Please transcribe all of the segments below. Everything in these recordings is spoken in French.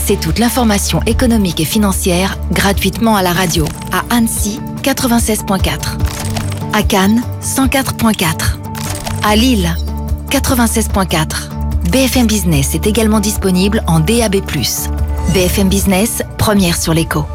c'est toute l'information économique et financière gratuitement à la radio. À Annecy, 96.4. À Cannes, 104.4. À Lille, 96.4. BFM Business est également disponible en DAB+. BFM Business, première sur l'écho.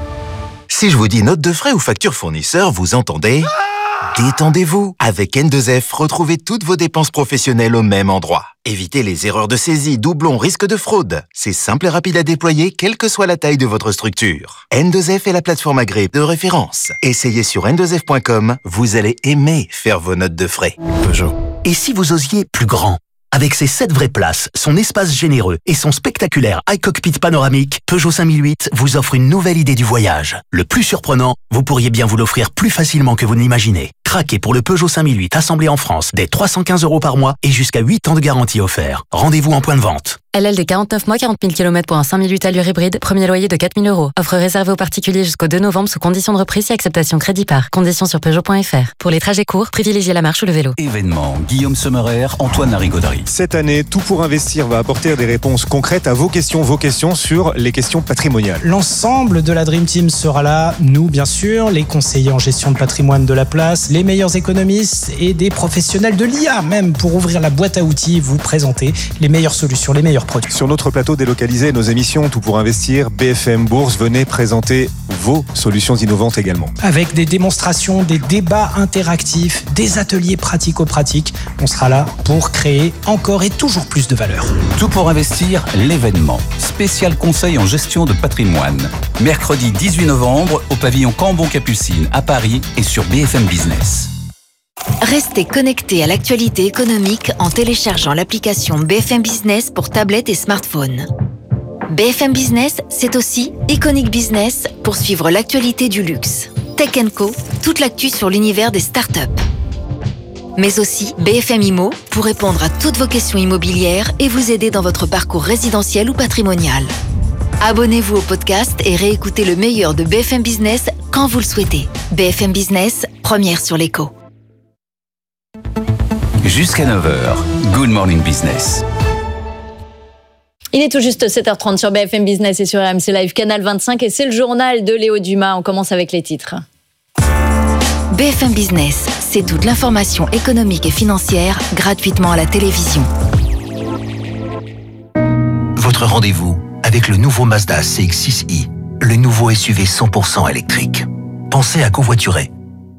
Si je vous dis note de frais ou facture fournisseur, vous entendez ? Détendez-vous. Avec N2F, retrouvez toutes vos dépenses professionnelles au même endroit. Évitez les erreurs de saisie, doublons, risques de fraude. C'est simple et rapide à déployer, quelle que soit la taille de votre structure. N2F est la plateforme agréée de référence. Essayez sur n2f.com, vous allez aimer faire vos notes de frais. Peugeot. Et si vous osiez plus grand ? Avec ses 7 vraies places, son espace généreux et son spectaculaire iCockpit panoramique, Peugeot 5008 vous offre une nouvelle idée du voyage. Le plus surprenant, vous pourriez bien vous l'offrir plus facilement que vous ne l'imaginez. Craquez pour le Peugeot 5008 assemblé en France dès 315 € par mois et jusqu'à 8 ans de garantie offert. Rendez-vous en point de vente. LLD 49 mois, 40 000 km pour un 5008 allure hybride, premier loyer de 4 000 €. Offre réservée aux particuliers jusqu'au 2 novembre sous conditions de reprise et acceptation crédit par. Conditions sur Peugeot.fr. Pour les trajets courts, privilégiez la marche ou le vélo. Événement, Guillaume Sommerer, Antoine Larigauderie. Cette année, Tout pour investir va apporter des réponses concrètes à vos questions sur les questions patrimoniales. L'ensemble de la Dream Team sera là, nous bien sûr, les conseillers en gestion de patrimoine de la place, les meilleurs économistes et des professionnels de l'IA même pour ouvrir la boîte à outils, vous présenter les meilleures solutions, les meilleurs produits. Sur notre plateau délocalisé, nos émissions Tout pour investir, BFM Bourse, venez présenter vos solutions innovantes également. Avec des démonstrations, des débats interactifs, des ateliers pratico-pratiques, on sera là pour créer encore et toujours plus de valeur. Tout pour investir, l'événement. Spécial conseil en gestion de patrimoine. Mercredi 18 novembre au pavillon Cambon-Capucine à Paris et sur BFM Business. Restez connectés à l'actualité économique en téléchargeant l'application BFM Business pour tablette et smartphone. BFM Business, c'est aussi Iconic Business pour suivre l'actualité du luxe. Tech & Co, toute l'actu sur l'univers des startups. Mais aussi BFM Immo pour répondre à toutes vos questions immobilières et vous aider dans votre parcours résidentiel ou patrimonial. Abonnez-vous au podcast et réécoutez le meilleur de BFM Business quand vous le souhaitez. BFM Business, première sur l'écho. Jusqu'à 9h, Good Morning Business. Il est tout juste 7h30 sur BFM Business et sur RMC Live Canal 25 et c'est le journal de Léo Dumas. On commence avec les titres. BFM Business, c'est toute l'information économique et financière gratuitement à la télévision. Votre rendez-vous avec le nouveau Mazda CX-6i, le nouveau SUV 100% électrique. Pensez à covoiturer.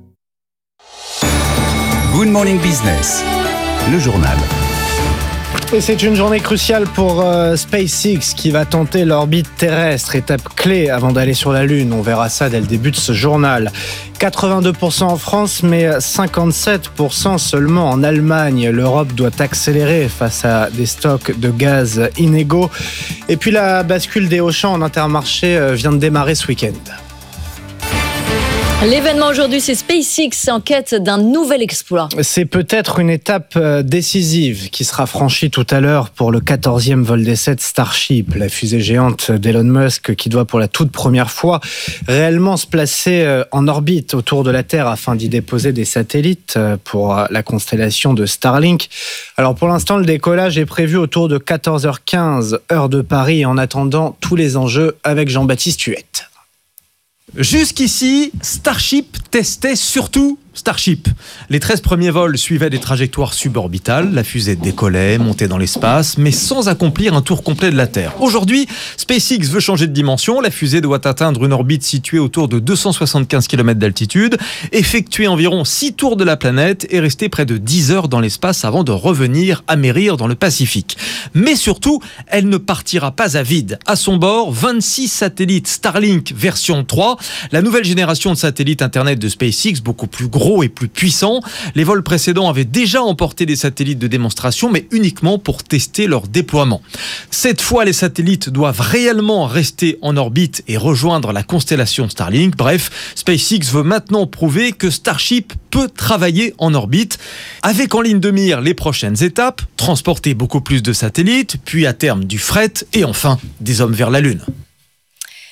Good Morning Business, le journal. Et c'est une journée cruciale pour SpaceX qui va tenter l'orbite terrestre, étape clé avant d'aller sur la Lune. On verra ça dès le début de ce journal. 82% en France, mais 57% seulement en Allemagne. L'Europe doit accélérer face à des stocks de gaz inégaux. Et puis la bascule des Auchan en Intermarché vient de démarrer ce week-end. L'événement aujourd'hui, c'est SpaceX en quête d'un nouvel exploit. C'est peut-être une étape décisive qui sera franchie tout à l'heure pour le 14e vol d'essai de Starship, la fusée géante d'Elon Musk qui doit pour la toute première fois réellement se placer en orbite autour de la Terre afin d'y déposer des satellites pour la constellation de Starlink. Alors pour l'instant, le décollage est prévu autour de 14h15 heure de Paris. En attendant, tous les enjeux avec Jean-Baptiste Huette. Jusqu'ici, Starship testait surtout Starship. Les 13 premiers vols suivaient des trajectoires suborbitales. La fusée décollait, montait dans l'espace, mais sans accomplir un tour complet de la Terre. Aujourd'hui, SpaceX veut changer de dimension. La fusée doit atteindre une orbite située autour de 275 km d'altitude, effectuer environ 6 tours de la planète et rester près de 10 heures dans l'espace avant de revenir amérir dans le Pacifique. Mais surtout, elle ne partira pas à vide. À son bord, 26 satellites Starlink version 3, la nouvelle génération de satellites Internet de SpaceX, beaucoup plus gros et plus puissants. Les vols précédents avaient déjà emporté des satellites de démonstration, mais uniquement pour tester leur déploiement. Cette fois, les satellites doivent réellement rester en orbite et rejoindre la constellation Starlink. Bref, SpaceX veut maintenant prouver que Starship peut travailler en orbite, avec en ligne de mire les prochaines étapes, transporter beaucoup plus de satellites, puis à terme du fret et enfin des hommes vers la Lune.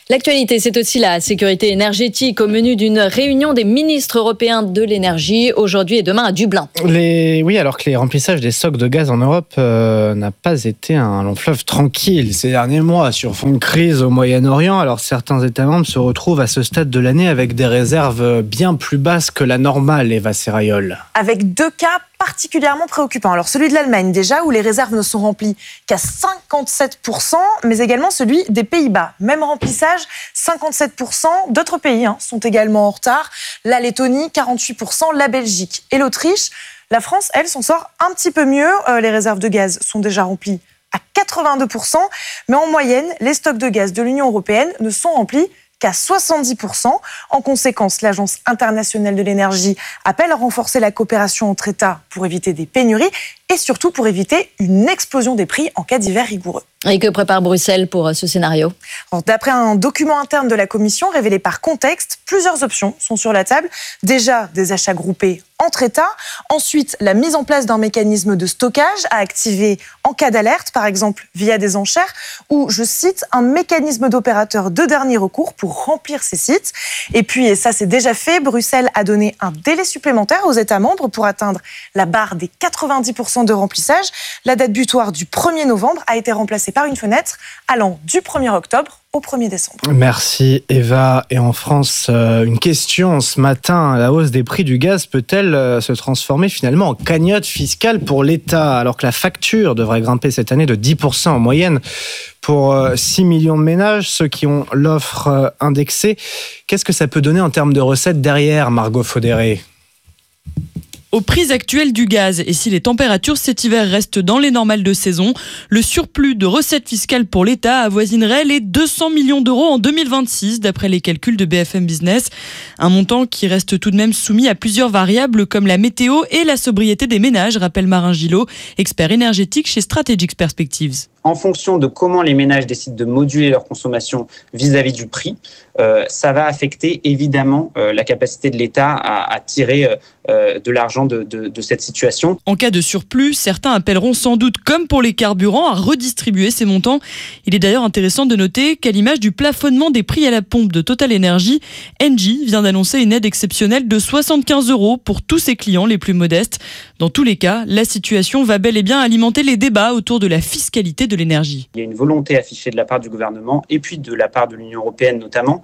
L'actualité, c'est aussi la sécurité énergétique au menu d'une réunion des ministres européens de l'énergie aujourd'hui et demain à Dublin. Oui, alors que les remplissages des stocks de gaz en Europe n'a pas été un long fleuve tranquille ces derniers mois sur fond de crise au Moyen-Orient. Alors certains États membres se retrouvent à ce stade de l'année avec des réserves bien plus basses que la normale, Eva Serrayol. Avec 2 cas particulièrement préoccupant. Alors celui de l'Allemagne déjà, où les réserves ne sont remplies qu'à 57%, mais également celui des Pays-Bas. Même remplissage, 57%. D'autres pays sont également en retard. La Lettonie, 48%, la Belgique et l'Autriche. La France, elle, s'en sort un petit peu mieux. Les réserves de gaz sont déjà remplies à 82%, mais en moyenne, les stocks de gaz de l'Union européenne ne sont remplis qu'à 70%. En conséquence, l'Agence internationale de l'énergie appelle à renforcer la coopération entre États pour éviter des pénuries et surtout pour éviter une explosion des prix en cas d'hiver rigoureux. Et que prépare Bruxelles pour ce scénario ? Alors, d'après un document interne de la Commission révélé par Contexte, plusieurs options sont sur la table. Déjà, des achats groupés entre États. Ensuite, la mise en place d'un mécanisme de stockage à activer en cas d'alerte, par exemple via des enchères, ou, je cite, un mécanisme d'opérateur de dernier recours pour remplir ces sites. Et puis, et ça c'est déjà fait, Bruxelles a donné un délai supplémentaire aux États membres pour atteindre la barre des 90% de remplissage. La date butoir du 1er novembre a été remplacée par une fenêtre allant du 1er octobre au 1er décembre. Merci Eva. Et en France, une question ce matin, la hausse des prix du gaz peut-elle se transformer finalement en cagnotte fiscale pour l'État, alors que la facture devrait grimper cette année de 10% en moyenne pour 6 millions de ménages, ceux qui ont l'offre indexée. Qu'est-ce que ça peut donner en termes de recettes derrière, Margot Faudéré ? Au prix actuel du gaz, et si les températures cet hiver restent dans les normales de saison, le surplus de recettes fiscales pour l'État avoisinerait les 200 millions d'euros en 2026, d'après les calculs de BFM Business. Un montant qui reste tout de même soumis à plusieurs variables comme la météo et la sobriété des ménages, rappelle Marin Gillot, expert énergétique chez Strategic Perspectives. En fonction de comment les ménages décident de moduler leur consommation vis-à-vis du prix, ça va affecter évidemment la capacité de l'État à tirer de l'argent de cette situation. En cas de surplus, certains appelleront sans doute, comme pour les carburants, à redistribuer ces montants. Il est d'ailleurs intéressant de noter qu'à l'image du plafonnement des prix à la pompe de Total Energy, Engie vient d'annoncer une aide exceptionnelle de 75 € pour tous ses clients les plus modestes. Dans tous les cas, la situation va bel et bien alimenter les débats autour de la fiscalité de l'énergie. Il y a une volonté affichée de la part du gouvernement et puis de la part de l'Union européenne notamment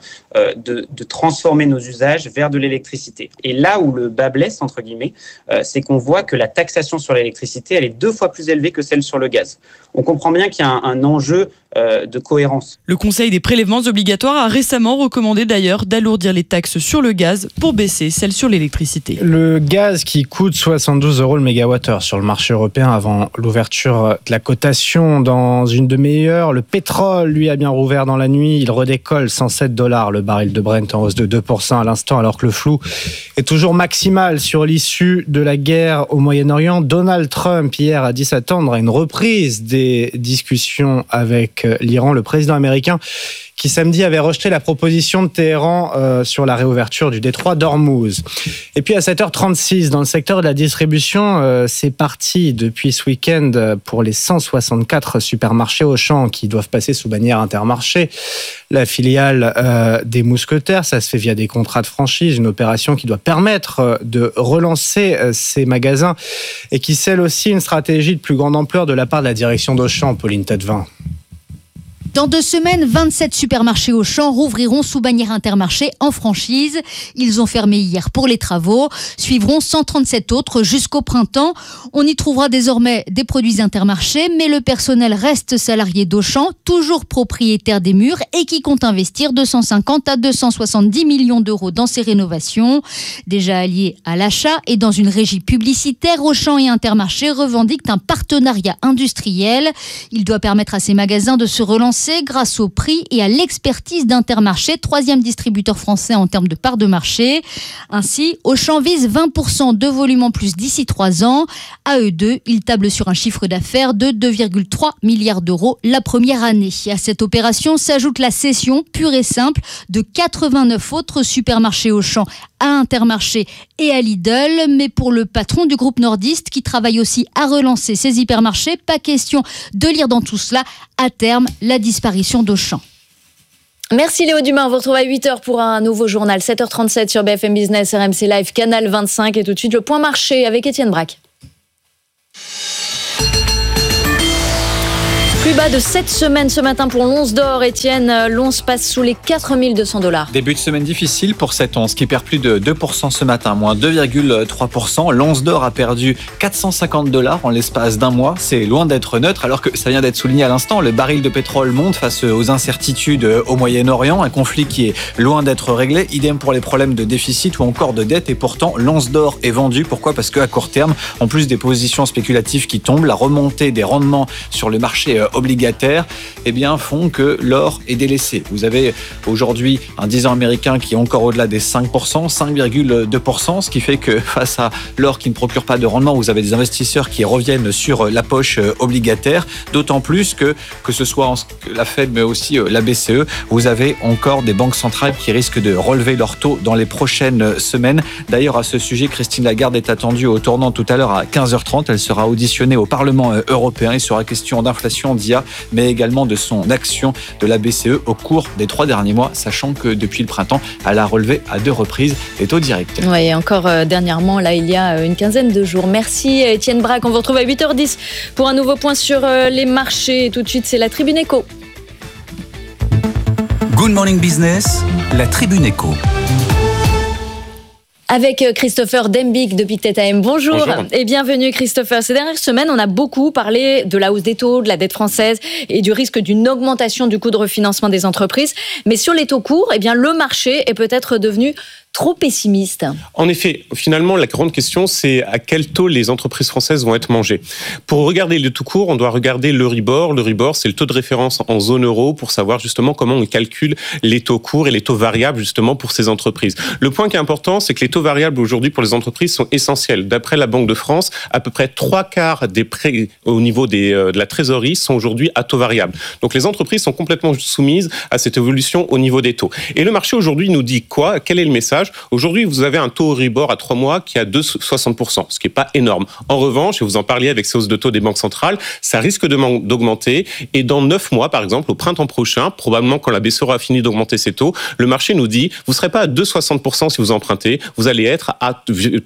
de transformer nos usages vers de l'électricité. Et là où le bât blesse, entre guillemets, c'est qu'on voit que la taxation sur l'électricité, elle est 2 fois plus élevée que celle sur le gaz. On comprend bien qu'il y a un enjeu de cohérence. Le Conseil des prélèvements obligatoires a récemment recommandé d'ailleurs d'alourdir les taxes sur le gaz pour baisser celles sur l'électricité. Le gaz qui coûte 72 € le mégawattheure sur le marché européen avant l'ouverture de la cotation dans une demi-heure. Le pétrole, lui, a bien rouvert dans la nuit. Il redécolle 107 $ le baril de Brent en hausse de 2% à l'instant, alors que le flou est toujours maximal sur l'issue de la guerre au Moyen-Orient. Donald Trump, hier, a dit s'attendre à une reprise des discussions avec l'Iran. Le président américain qui samedi avait rejeté la proposition de Téhéran sur la réouverture du détroit d'Ormuz. Et puis à 7h36, dans le secteur de la distribution, c'est parti depuis ce week-end pour les 164 supermarchés Auchan qui doivent passer sous bannière Intermarché, la filiale des Mousquetaires. Ça se fait via des contrats de franchise, une opération qui doit permettre de relancer ces magasins et qui scelle aussi une stratégie de plus grande ampleur de la part de la direction d'Auchan, Pauline Tadevin. Dans 2 semaines, 27 supermarchés Auchan rouvriront sous bannière Intermarché en franchise. Ils ont fermé hier pour les travaux. Suivront 137 autres jusqu'au printemps. On y trouvera désormais des produits Intermarché, mais le personnel reste salarié d'Auchan, toujours propriétaire des murs et qui compte investir 250 à 270 millions d'euros dans ces rénovations. Déjà alliés à l'achat et dans une régie publicitaire, Auchan et Intermarché revendiquent un partenariat industriel. Il doit permettre à ces magasins de se relancer grâce au prix et à l'expertise d'Intermarché, 3e distributeur français en termes de part de marché. Ainsi, Auchan vise 20% de volume en plus d'ici 3 ans. À eux deux, ils tablent sur un chiffre d'affaires de 2,3 milliards d'euros la première année. À cette opération s'ajoute la cession pure et simple de 89 autres supermarchés Auchan à Intermarché et à Lidl. Mais pour le patron du groupe nordiste qui travaille aussi à relancer ses hypermarchés, pas question de lire dans tout cela à terme la disparition d'Auchan. Merci Léo Dumas, on vous retrouve à 8h pour un nouveau journal, 7h37 sur BFM Business, RMC Live, Canal 25 et tout de suite le point marché avec Étienne Braque. Plus bas de 7 semaines ce matin pour l'once d'or. Étienne, l'once passe sous les 4200 $. Début de semaine difficile pour cette once qui perd plus de 2% ce matin, moins 2,3%. L'once d'or a perdu 450 $ en l'espace d'un mois. C'est loin d'être neutre alors que ça vient d'être souligné à l'instant. Le baril de pétrole monte face aux incertitudes au Moyen-Orient, un conflit qui est loin d'être réglé. Idem pour les problèmes de déficit ou encore de dette. Et pourtant, l'once d'or est vendue. Pourquoi ? Parce qu'à court terme, en plus des positions spéculatives qui tombent, la remontée des rendements sur le marché obligataires font que l'or est délaissé. Vous avez aujourd'hui un 10 ans américain qui est encore au-delà des 5%, 5,2%, ce qui fait que face à l'or qui ne procure pas de rendement, vous avez des investisseurs qui reviennent sur la poche obligataire, d'autant plus que ce soit la Fed mais aussi la BCE, vous avez encore des banques centrales qui risquent de relever leurs taux dans les prochaines semaines. D'ailleurs, à ce sujet, Christine Lagarde est attendue au tournant tout à l'heure à 15h30. Elle sera auditionnée au Parlement européen. Il sera question d'inflation, d'IA, mais également de son action de la BCE au cours des 3 derniers mois, sachant que depuis le printemps, elle a relevé à 2 reprises les taux directeurs. Oui, et encore dernièrement, là, il y a une quinzaine de jours. Merci Étienne Braque. On vous retrouve à 8h10 pour un nouveau point sur les marchés. Tout de suite, c'est la Tribune Éco. Good Morning Business, la Tribune Éco. Avec Christopher Dembicq de Pictet AM. Bonjour et bienvenue Christopher. Ces dernières semaines, on a beaucoup parlé de la hausse des taux, de la dette française et du risque d'une augmentation du coût de refinancement des entreprises. Mais sur les taux courts, le marché est peut-être devenu trop pessimiste. En effet, finalement, la grande question, c'est à quel taux les entreprises françaises vont être mangées. Pour regarder le tout court, on doit regarder l'Euribor. L'Euribor, c'est le taux de référence en zone euro pour savoir justement comment on calcule les taux courts et les taux variables justement pour ces entreprises. Le point qui est important, c'est que les taux variables aujourd'hui pour les entreprises sont essentiels. D'après la Banque de France, à peu près 3/4 des prêts au niveau de la trésorerie sont aujourd'hui à taux variable. Donc les entreprises sont complètement soumises à cette évolution au niveau des taux. Et le marché aujourd'hui nous dit quoi ? Quel est le message ? Aujourd'hui, vous avez un taux Euribor à 3 mois qui est à 2,60%, ce qui n'est pas énorme. En revanche, et vous en parliez avec ces hausses de taux des banques centrales, ça risque d'augmenter. Et dans 9 mois, par exemple, au printemps prochain, probablement quand la BCE aura fini d'augmenter ses taux, le marché nous dit, vous ne serez pas à 2,60% si vous empruntez, vous allez être à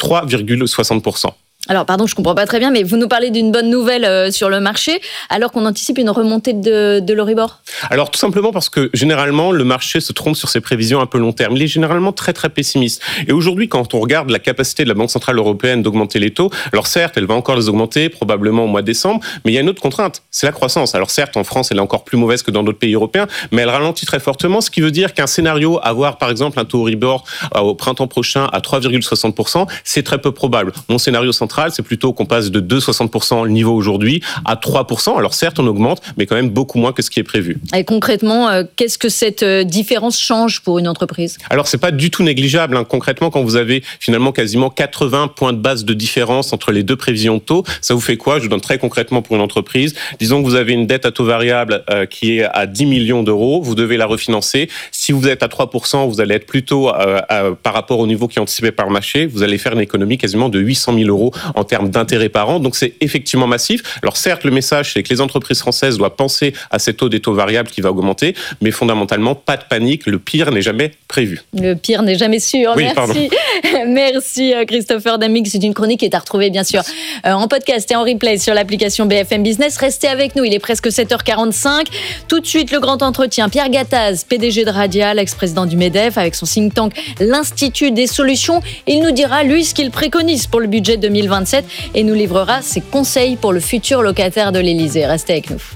3,60%. Alors, pardon, je ne comprends pas très bien, mais vous nous parlez d'une bonne nouvelle sur le marché, alors qu'on anticipe une remontée de l'Euribor. Alors, tout simplement parce que, généralement, le marché se trompe sur ses prévisions un peu long terme. Il est généralement très, très pessimiste. Et aujourd'hui, quand on regarde la capacité de la Banque Centrale Européenne d'augmenter les taux, alors certes, elle va encore les augmenter, probablement au mois de décembre, mais il y a une autre contrainte, c'est la croissance. Alors certes, en France, elle est encore plus mauvaise que dans d'autres pays européens, mais elle ralentit très fortement, ce qui veut dire qu'un scénario, avoir par exemple un taux Euribor au printemps prochain à 3,60%, c'est très peu probable. Mon scénario central, c'est plutôt qu'on passe de 2,60% le niveau aujourd'hui à 3%. Alors certes, on augmente, mais quand même beaucoup moins que ce qui est prévu. Et concrètement, qu'est-ce que cette différence change pour une entreprise ? Alors c'est pas du tout négligeable. Concrètement, quand vous avez finalement quasiment 80 points de base de différence entre les deux prévisions de taux, ça vous fait quoi ? Je vous donne très concrètement pour une entreprise. Disons que vous avez une dette à taux variable qui est à 10 millions d'euros. Vous devez la refinancer. Si vous êtes à 3%, vous allez être plutôt par rapport au niveau qui est anticipé par le marché. Vous allez faire une économie quasiment de 800 000 euros en termes d'intérêt par an. Donc, c'est effectivement massif. Alors, certes, le message, c'est que les entreprises françaises doivent penser à ces taux des taux variables qui va augmenter, mais fondamentalement, pas de panique. Le pire n'est jamais prévu. Le pire n'est jamais sûr. Oui, merci. Merci, Christopher Dembicq. C'est une chronique qui est à retrouver, bien sûr, en podcast et en replay sur l'application BFM Business. Restez avec nous. Il est presque 7h45. Tout de suite, le grand entretien. Pierre Gattaz, PDG de Radial, ex-président du MEDEF, avec son think tank, l'Institut des solutions. Il nous dira, lui, ce qu'il préconise pour le budget 2027 et nous livrera ses conseils pour le futur locataire de l'Élysée. Restez avec nous.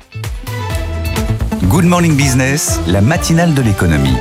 Good Morning Business, la matinale de l'économie.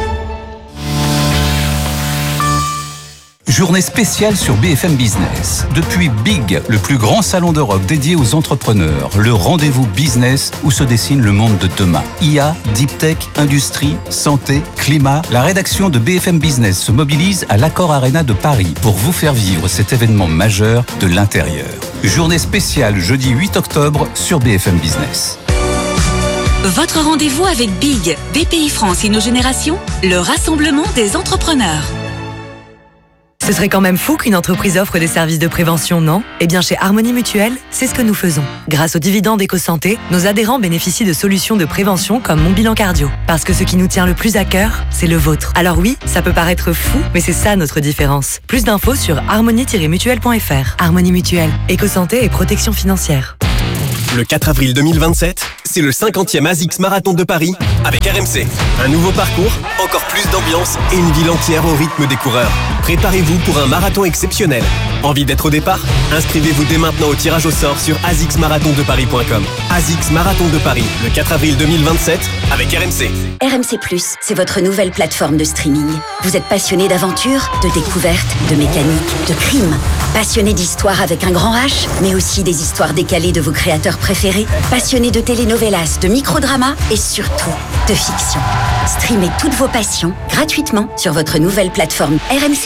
Journée spéciale sur BFM Business. Depuis Big, le plus grand salon d'Europe dédié aux entrepreneurs, le rendez-vous business où se dessine le monde de demain. IA, Deep Tech, industrie, santé, climat. La rédaction de BFM Business se mobilise à l'Accor Arena de Paris pour vous faire vivre cet événement majeur de l'intérieur. Journée spéciale jeudi 8 octobre sur BFM Business. Votre rendez-vous avec Big, BPI France Innogénération, le rassemblement des entrepreneurs. Ce serait quand même fou qu'une entreprise offre des services de prévention, non ? Eh bien, chez Harmonie Mutuelle, c'est ce que nous faisons. Grâce aux dividendes EcoSanté, nos adhérents bénéficient de solutions de prévention comme Mon Bilan Cardio. Parce que ce qui nous tient le plus à cœur, c'est le vôtre. Alors oui, ça peut paraître fou, mais c'est ça notre différence. Plus d'infos sur harmonie-mutuelle.fr. Harmonie Mutuelle, EcoSanté et protection financière. Le 4 avril 2027, c'est le 50e ASICS Marathon de Paris avec RMC. Un nouveau parcours, encore plus d'ambiance et une ville entière au rythme des coureurs. Préparez-vous pour un marathon exceptionnel. Envie d'être au départ ? Inscrivez-vous dès maintenant au tirage au sort sur asicsmarathondeparis.com. ASICS Marathon de Paris, le 4 avril 2027 avec RMC. RMC+, c'est votre nouvelle plateforme de streaming. Vous êtes passionné d'aventure, de découverte, de mécanique, de crime. Passionné d'histoire avec un grand H, mais aussi des histoires décalées de vos créateurs préférés. Passionné de telenovelas, de microdramas et surtout de fiction. Streamez toutes vos passions gratuitement sur votre nouvelle plateforme RMC+.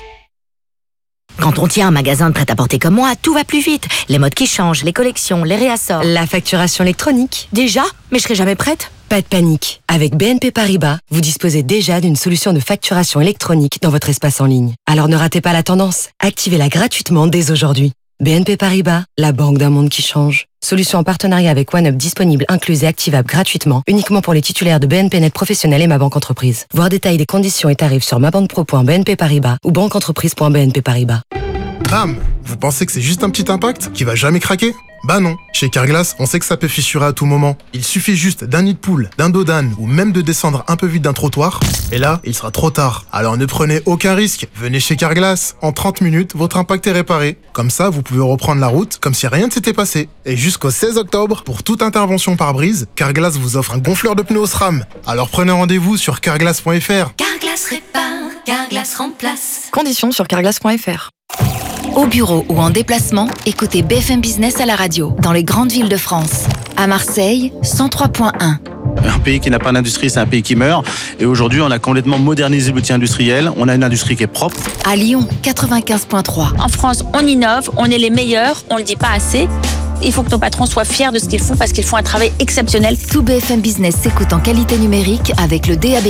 Quand on tient un magasin de prêt-à-porter comme moi, tout va plus vite. Les modes qui changent, les collections, les réassorts. La facturation électronique. Déjà ? Mais je serai jamais prête. Pas de panique. Avec BNP Paribas, vous disposez déjà d'une solution de facturation électronique dans votre espace en ligne. Alors ne ratez pas la tendance. Activez-la gratuitement dès aujourd'hui. BNP Paribas, la banque d'un monde qui change. Solution en partenariat avec OneUp disponible, incluse et activable gratuitement, uniquement pour les titulaires de BNP Net Professionnel et Ma Banque Entreprise. Voir détails des conditions et tarifs sur mabanquepro.bnp Paribas ou banqueentreprise.bnp Paribas. Bam! Vous pensez que c'est juste un petit impact qui va jamais craquer? Bah non. Chez Carglass, on sait que ça peut fissurer à tout moment. Il suffit juste d'un nid de poule, d'un dos d'âne ou même de descendre un peu vite d'un trottoir. Et là, il sera trop tard. Alors ne prenez aucun risque. Venez chez Carglass. En 30 minutes, votre impact est réparé. Comme ça, vous pouvez reprendre la route comme si rien ne s'était passé. Et jusqu'au 16 octobre, pour toute intervention pare-brise, Carglass vous offre un gonfleur de pneus SRAM. Alors prenez rendez-vous sur carglass.fr. Carglass répare, Carglass remplace. Conditions sur carglass.fr. Au bureau ou en déplacement, écoutez BFM Business à la radio, dans les grandes villes de France. À Marseille, 103.1. Un pays qui n'a pas d'industrie, c'est un pays qui meurt. Et aujourd'hui, on a complètement modernisé l'outil industriel. On a une industrie qui est propre. À Lyon, 95.3. En France, on innove, on est les meilleurs, on le dit pas assez. Il faut que nos patrons soient fiers de ce qu'ils font parce qu'ils font un travail exceptionnel. Tout BFM Business s'écoute en qualité numérique avec le DAB+.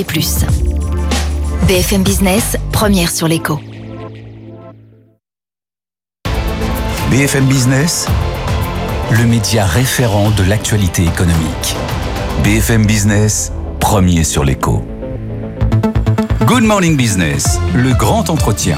BFM Business, première sur l'écho. BFM Business, le média référent de l'actualité économique. BFM Business, premier sur l'écho. Good Morning Business, le grand entretien.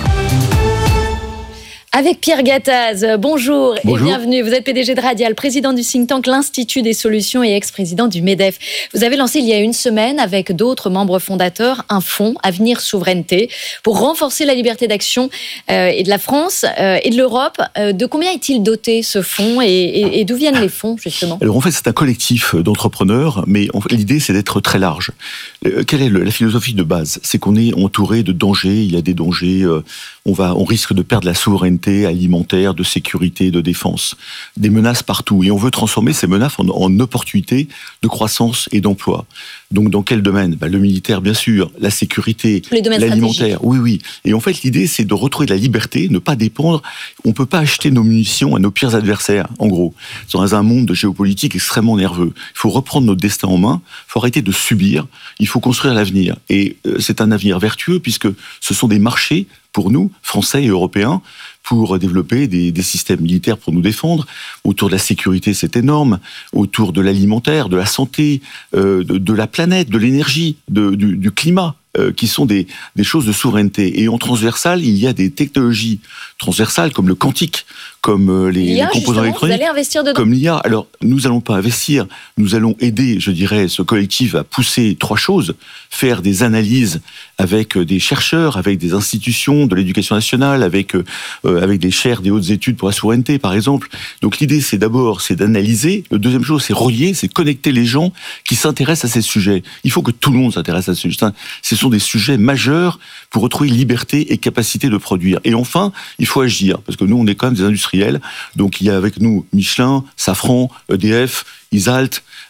Avec Pierre Gattaz, bonjour et Bonjour. bienvenue. Vous êtes PDG de Radial, président du think tank l'Institut des solutions et ex-président du MEDEF. Vous avez lancé il y a une semaine avec d'autres membres fondateurs un fonds Avenir Souveraineté pour renforcer la liberté d'action et de la France et de l'Europe. De combien est-il doté ce fonds et d'où viennent les fonds justement ? Alors en fait c'est un collectif d'entrepreneurs, mais en fait, l'idée c'est d'être très large. Quelle est la philosophie de base ? C'est qu'on est entouré de dangers, il y a des dangers, on risque de perdre la souveraineté alimentaire, de sécurité, de défense, des menaces partout. Et on veut transformer ces menaces en opportunités de croissance et d'emploi. Donc dans quel domaine ? Le militaire, bien sûr, la sécurité, l'alimentaire. Oui. Et en fait, l'idée, c'est de retrouver de la liberté, ne pas dépendre. On ne peut pas acheter nos munitions à nos pires adversaires, en gros. Dans un monde géopolitique extrêmement nerveux. Il faut reprendre notre destin en main, il faut arrêter de subir, il faut construire l'avenir. Et c'est un avenir vertueux, puisque ce sont des marchés, pour nous, Français et Européens, pour développer des systèmes militaires pour nous défendre. Autour de la sécurité, c'est énorme. Autour de l'alimentaire, de la santé, de la planète, de l'énergie, du climat, qui sont des choses de souveraineté. Et en transversal, il y a des technologies transversales comme le quantique, comme les composants électroniques, vous allez investir dedans. comme l'IA. Alors, nous n'allons pas investir, nous allons aider, je dirais, ce collectif à pousser trois choses. Faire des analyses avec des chercheurs, avec des institutions de l'éducation nationale, avec des chaires des hautes études pour la souveraineté, par exemple. Donc l'idée, c'est d'analyser. Le deuxième chose, c'est relier, c'est connecter les gens qui s'intéressent à ces sujets. Il faut que tout le monde s'intéresse à ces sujets. Ce sont des sujets majeurs pour retrouver liberté et capacité de produire. Et enfin, il faut agir, parce que nous, on est quand même des industriels. Donc il y a avec nous Michelin, Safran, EDF, Isalt,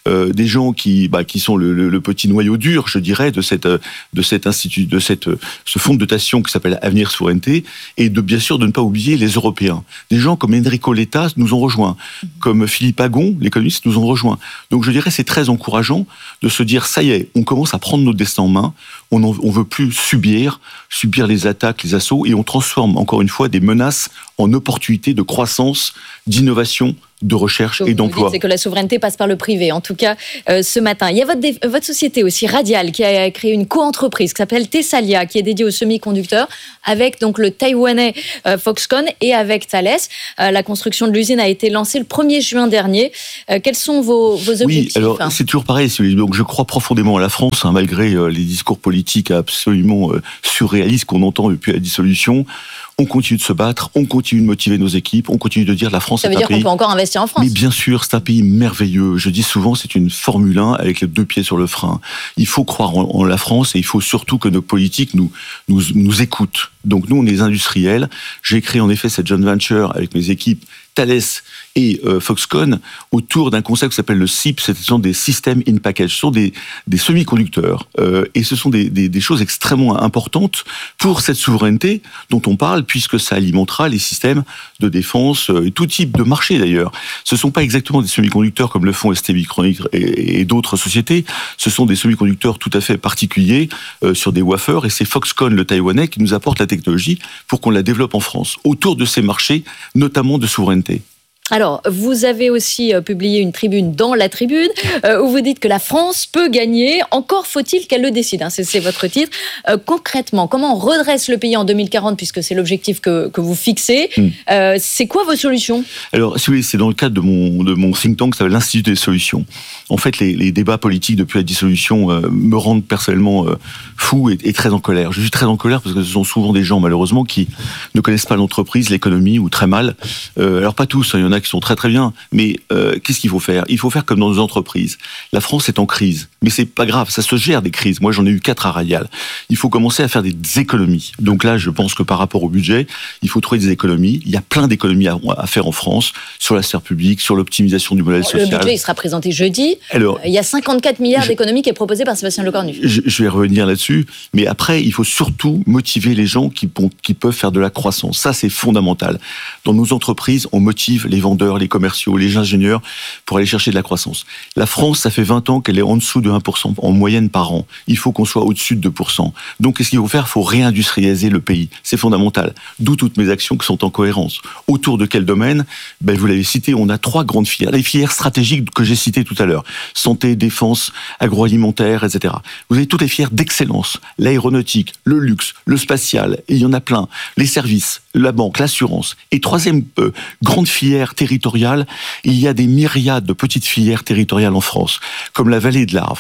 des gens qui sont le petit noyau dur, je dirais, de cet institut, ce fonds de dotation qui s'appelle Avenir Souveraineté, et bien sûr de ne pas oublier les Européens. Des gens comme Enrico Letta nous ont rejoints, comme Philippe Agon, l'économiste, nous ont rejoints. Donc je dirais c'est très encourageant de se dire ça y est, on commence à prendre notre destin en main, on veut plus subir les attaques, les assauts, et on transforme encore une fois des menaces en opportunités de croissance, d'innovation, de recherche et d'emploi. C'est que la souveraineté passe par le privé, en tout cas ce matin. Il y a votre société aussi, Radial, qui a créé une co-entreprise qui s'appelle Thessalia, qui est dédiée aux semi-conducteurs, avec donc le Taïwanais Foxconn et avec Thales. La construction de l'usine a été lancée le 1er juin dernier. Quels sont vos objectifs? Oui, alors c'est toujours pareil. Donc je crois profondément à la France, malgré les discours politiques absolument surréalistes qu'on entend depuis la dissolution. On continue de se battre, on continue de motiver nos équipes, on continue de dire la France est un pays... Ça veut dire qu'on peut encore investir en France. Mais bien sûr, c'est un pays merveilleux. Je dis souvent, c'est une Formule 1 avec les 2 pieds sur le frein. Il faut croire en la France et il faut surtout que nos politiques nous écoutent. Donc nous, on est des industriels. J'ai créé en effet cette joint venture avec mes équipes Thales et Foxconn autour d'un concept qui s'appelle le SiP, ce sont des System in Package, ce sont des semi-conducteurs. Et ce sont des choses extrêmement importantes pour cette souveraineté dont on parle, puisque ça alimentera les systèmes de défense, tout type de marché d'ailleurs. Ce ne sont pas exactement des semi-conducteurs comme le font ST Microelectronics et d'autres sociétés, ce sont des semi-conducteurs tout à fait particuliers sur des wafers, et c'est Foxconn, le Taïwanais, qui nous apporte la technologie pour qu'on la développe en France, autour de ces marchés, notamment de souveraineté. Alors, vous avez aussi publié une tribune dans la tribune où vous dites que la France peut gagner, encore faut-il qu'elle le décide, hein, c'est votre titre. Concrètement, comment on redresse le pays en 2040, puisque c'est l'objectif que vous fixez? C'est quoi vos solutions? Alors, si vous voulez, c'est dans le cadre de mon think tank, ça s'appelle l'Institut des solutions. En fait, les débats politiques depuis la dissolution me rendent personnellement fou et très en colère. Je suis très en colère parce que ce sont souvent des gens, malheureusement, qui ne connaissent pas l'entreprise, l'économie, ou très mal. Alors, pas tous, il y en a qui sont très très bien, mais qu'est-ce qu'il faut faire? Il faut faire comme dans nos entreprises. La France est en crise, mais c'est pas grave, ça se gère des crises. Moi, j'en ai eu 4 à Radial. Il faut commencer à faire des économies. Donc là, je pense que par rapport au budget, il faut trouver des économies. Il y a plein d'économies à faire en France, sur la sphère publique, sur l'optimisation du modèle social. Le budget, il sera présenté jeudi. Alors, il y a 54 milliards d'économies qui est proposé par Sébastien Lecornu. Je vais revenir là-dessus, mais après, il faut surtout motiver les gens qui peuvent faire de la croissance. Ça, c'est fondamental. Dans nos entreprises, on motive les vendeurs, les commerciaux, les ingénieurs pour aller chercher de la croissance. La France, ça fait 20 ans qu'elle est en dessous de 1% en moyenne par an. Il faut qu'on soit au-dessus de 2%. Donc, qu'est-ce qu'il faut faire? Il faut réindustrialiser le pays. C'est fondamental. D'où toutes mes actions qui sont en cohérence. Autour de quel domaine? Vous l'avez cité, on a 3 grandes filières. Les filières stratégiques que j'ai citées tout à l'heure. Santé, défense, agroalimentaire, etc. Vous avez toutes les filières d'excellence. L'aéronautique, le luxe, le spatial, et il y en a plein. Les services, la banque, l'assurance. Et 3e grande filière territoriale, il y a des myriades de petites filières territoriales en France, comme la vallée de l'Arve,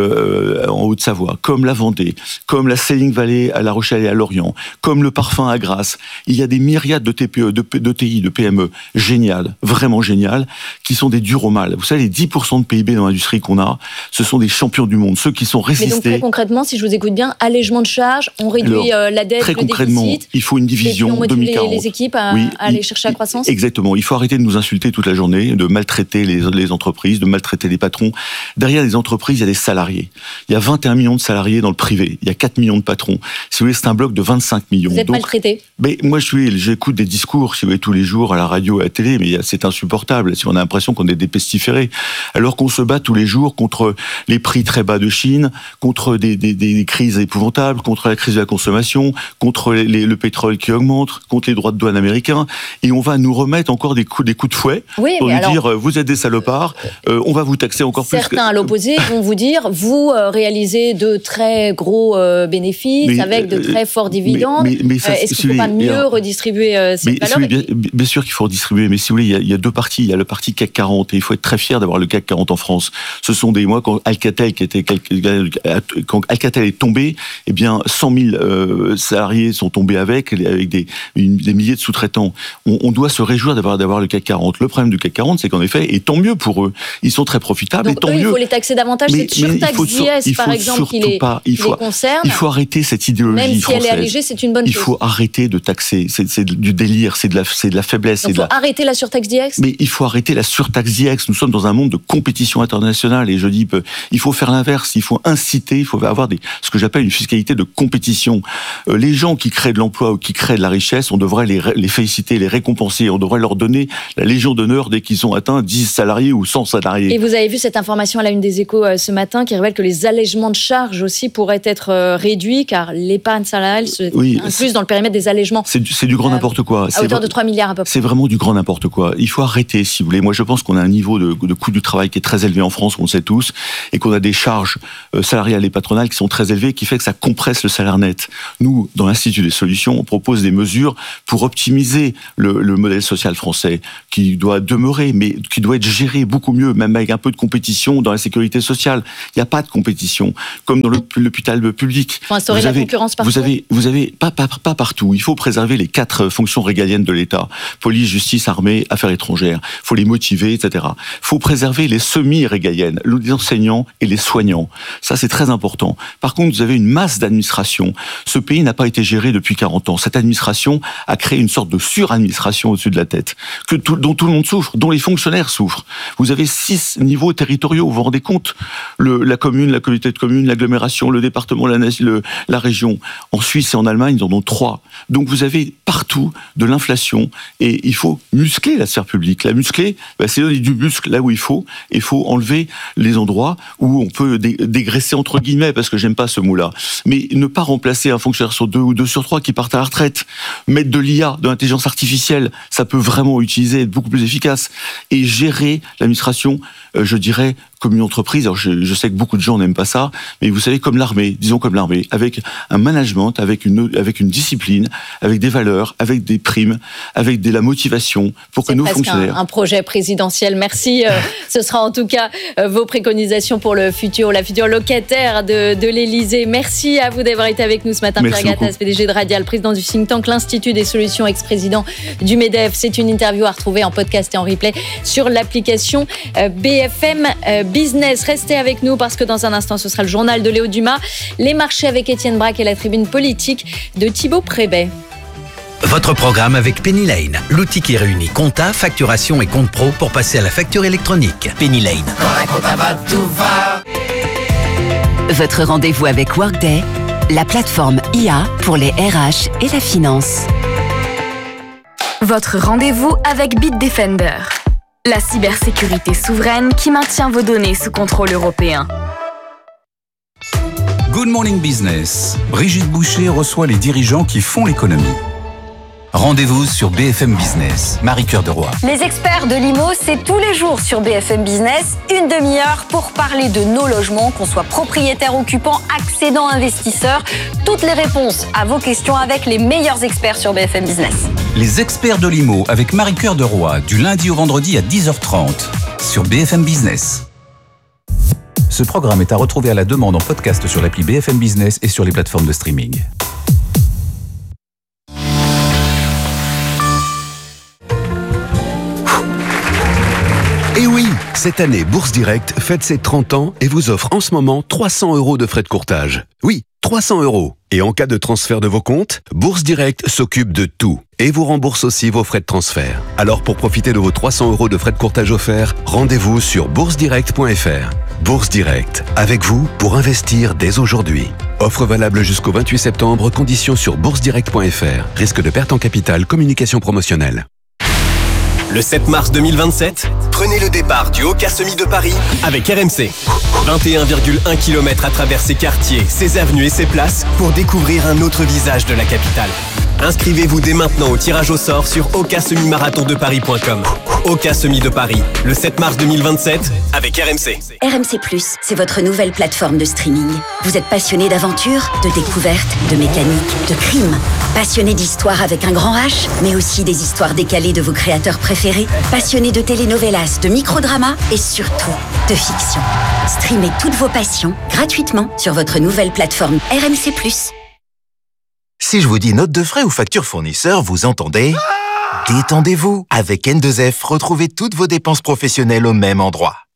en Haute-Savoie, comme la Vendée, comme la Selling Valley à La Rochelle et à Lorient, comme le parfum à Grasse. Il y a des myriades de TPE, de TI, de PME, géniales, vraiment géniales, qui sont des durs au mal. Vous savez, les 10% de PIB dans l'industrie qu'on a, ce sont des champions du monde, ceux qui sont résistés. Mais donc très concrètement, si je vous écoute bien, allègement de charges, on réduit la dette, très le concrètement, déficit, il faut une division et puis on motive 2040. les équipes à aller chercher la croissance. Exactement. Il faut arrêter de nous insulter toute la journée, de maltraiter les entreprises, de maltraiter les patrons. Derrière les entreprises, il y a des salariés. Il y a 21 millions de salariés dans le privé. Il y a 4 millions de patrons. Si vous voulez, c'est un bloc de 25 millions. Vous êtes maltraité? Moi, j'écoute des discours, si vous voulez, tous les jours à la radio, à la télé, mais c'est insupportable. Si on a l'impression qu'on est des pestiférés, alors qu'on se bat tous les jours contre les prix très bas de Chine, contre des crises épouvantables, contre la crise de la consommation, contre le pétrole qui augmente, contre les droits de douane américains, et on va nous remettre encore des coups de fouet pour nous dire vous êtes des salopards, on va vous taxer encore plus. Certains à l'opposé vont vous dire vous réalisez de très gros bénéfices avec de très forts dividendes. Est-ce qu'il ne faut pas mieux redistribuer cette valeur? Bien sûr qu'il faut redistribuer, mais si vous voulez, il y a 2 parties. Il y a le parti CAC 40, et il faut être très fier d'avoir le CAC 40 en France. Ce sont quand Alcatel est tombé, eh bien 100 000 salariés sont tombés avec des milliers de sous-traitants. On doit se réjouir d'avoir le CAC 40. Le problème du CAC 40, c'est qu'en effet, et tant mieux pour eux, ils sont très profitables. Donc, et tant eux, mieux. il faut les taxer davantage, cette surtaxe d'IS, par exemple, qui les concerne. Il faut arrêter cette idéologie même si française. elle est allégée, c'est une bonne chose. Il faut arrêter de taxer. C'est du délire, c'est de la faiblesse. Il faut arrêter la surtaxe d'IS. Mais il faut arrêter la surtaxe d'IS. Nous sommes dans un monde de compétition internationale et je dis, il faut faire l'inverse. Il faut inciter, il faut avoir ce que j'appelle une fiscalité de compétition. Les gens qui créent de l'emploi ou qui créent de la richesse, on devrait les féliciter, les récompenser. On devrait leur donner la Légion d'honneur dès qu'ils ont atteint 10 salariés ou 100 salariés. Et vous avez vu cette information à la une des Échos ce matin qui révèle que les allègements de charges aussi pourraient être réduits car l'épargne salariale se incluse dans le périmètre des allègements. C'est du grand n'importe quoi. À hauteur de 3 milliards à peu près. C'est vraiment du grand n'importe quoi. Il faut arrêter, si vous voulez. Moi, je pense qu'on a un niveau de coût du travail qui est très élevé en France, on le sait tous, et qu'on a des charges salariales et patronales qui sont très élevées, qui fait que ça compresse le salaire net. Nous, dans l'Institut des solutions, on propose des mesures pour optimiser le modèle social français, qui doit demeurer, mais qui doit être géré beaucoup mieux, même avec un peu de compétition dans la sécurité sociale. Il n'y a pas de compétition, comme dans l'hôpital public. Il faut instaurer la concurrence partout. Vous avez pas partout. Il faut préserver les 4 fonctions régaliennes de l'État. Police, justice, armée, affaires étrangères. Il faut les motiver, etc. Il faut préserver les semi-régaliennes, les enseignants et les soignants. Ça, c'est très important. Par contre, vous avez une masse d'administration. Ce pays n'a pas été géré depuis 40 ans. Cette administration a créé une sorte de suradministration au-dessus de la tête, dont tout le monde souffre, dont les fonctionnaires souffrent. Vous avez 6 niveaux territoriaux, vous vous rendez compte ? La commune, la communauté de communes, l'agglomération, le département, la région. En Suisse et en Allemagne, ils en ont 3. Donc vous avez partout de l'inflation et il faut muscler la sphère publique. La muscler, c'est donner du muscle là où il faut. Il faut enlever les endroits où on peut dégraisser entre guillemets, parce que j'aime pas ce mot-là. Mais ne pas remplacer un fonctionnaire sur 2 ou 2 sur 3 qui partent à la retraite. Mettre de l'IA, de l'intelligence artificielle, ça peut vraiment utiliser, être beaucoup plus efficace. Et gérer l'administration, je dirais, comme une entreprise. Alors je sais que beaucoup de gens n'aiment pas ça, mais vous savez, comme l'armée, disons comme l'armée, avec un management, avec une discipline, avec des valeurs, avec des primes, avec de la motivation pour que nos fonctionnaires... C'est un projet présidentiel. Merci. Ce sera en tout cas vos préconisations pour la future locataire de l'Élysée. Merci à vous d'avoir été avec nous ce matin. Pierre Gattaz, PDG de Radial, président du think tank l'Institut des solutions, ex-président du MEDEF. C'est une interview à retrouver en podcast et en replay sur l'application BFM Business. Restez avec nous parce que dans un instant, ce sera le journal de Léo Dumas, les marchés avec Étienne Braque et la tribune politique de Thibaut Prébet. Votre programme avec Penny Lane, l'outil qui réunit compta, facturation et compte pro pour passer à la facture électronique. Penny Lane. Votre rendez-vous avec Workday, la plateforme IA pour les RH et la finance. Votre rendez-vous avec Bitdefender, la cybersécurité souveraine qui maintient vos données sous contrôle européen. Good Morning Business. Brigitte Boucher reçoit les dirigeants qui font l'économie. Rendez-vous sur BFM Business. Marie-Cœur de Roy. Les experts de l'IMO, c'est tous les jours sur BFM Business, une demi-heure pour parler de nos logements, qu'on soit propriétaire, occupant, accédant, investisseur. Toutes les réponses à vos questions avec les meilleurs experts sur BFM Business. Les experts de l'IMO avec Marie-Cœur de Roy, du lundi au vendredi à 10h30 sur BFM Business. Ce programme est à retrouver à la demande en podcast sur l'appli BFM Business et sur les plateformes de streaming. Et oui, cette année, Bourse Direct fête ses 30 ans et vous offre en ce moment 300 € de frais de courtage. Oui, 300 €. Et en cas de transfert de vos comptes, Bourse Direct s'occupe de tout et vous rembourse aussi vos frais de transfert. Alors pour profiter de vos 300 € de frais de courtage offerts, rendez-vous sur boursedirect.fr. Bourse Direct, avec vous pour investir dès aujourd'hui. Offre valable jusqu'au 28 septembre, conditions sur boursedirect.fr. Risque de perte en capital, communication promotionnelle. Le 7 mars 2027, prenez le départ du Oka Semi de Paris avec RMC. 21,1 km à travers ses quartiers, ses avenues et ses places pour découvrir un autre visage de la capitale. Inscrivez-vous dès maintenant au tirage au sort sur okasemimarathondeparis.com. Oka Semi de Paris, le 7 mars 2027 avec RMC. RMC+, c'est votre nouvelle plateforme de streaming. Vous êtes passionné d'aventure, de découverte, de mécanique, de crime. Passionné d'histoire avec un grand H, mais aussi des histoires décalées de vos créateurs préférés. Passionné de telenovelas, de microdramas et surtout de fiction. Streamez toutes vos passions gratuitement sur votre nouvelle plateforme RMC+. Si je vous dis note de frais ou facture fournisseur, vous entendez ? Détendez-vous. Avec N2F, retrouvez toutes vos dépenses professionnelles au même endroit.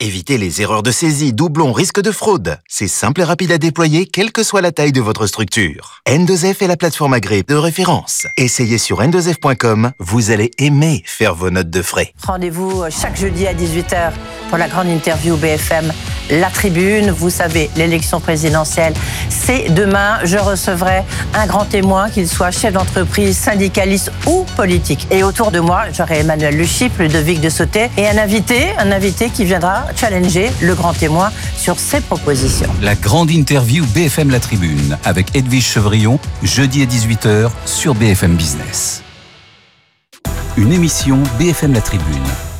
Évitez les erreurs de saisie, doublons, risques de fraude. C'est simple et rapide à déployer, quelle que soit la taille de votre structure. N2F est la plateforme agréée de référence. Essayez sur n2f.com, vous allez aimer faire vos notes de frais. Rendez-vous chaque jeudi à 18h pour la grande interview BFM La Tribune. Vous savez, l'élection présidentielle, c'est demain. Je recevrai un grand témoin, qu'il soit chef d'entreprise, syndicaliste ou politique. Et autour de moi, j'aurai Emmanuel Le Chypre, Ludovic de Sauté et un invité qui viendra challenger le grand témoin sur ses propositions. La grande interview BFM La Tribune avec Edwige Chevrillon, jeudi à 18h sur BFM Business. Une émission BFM La Tribune.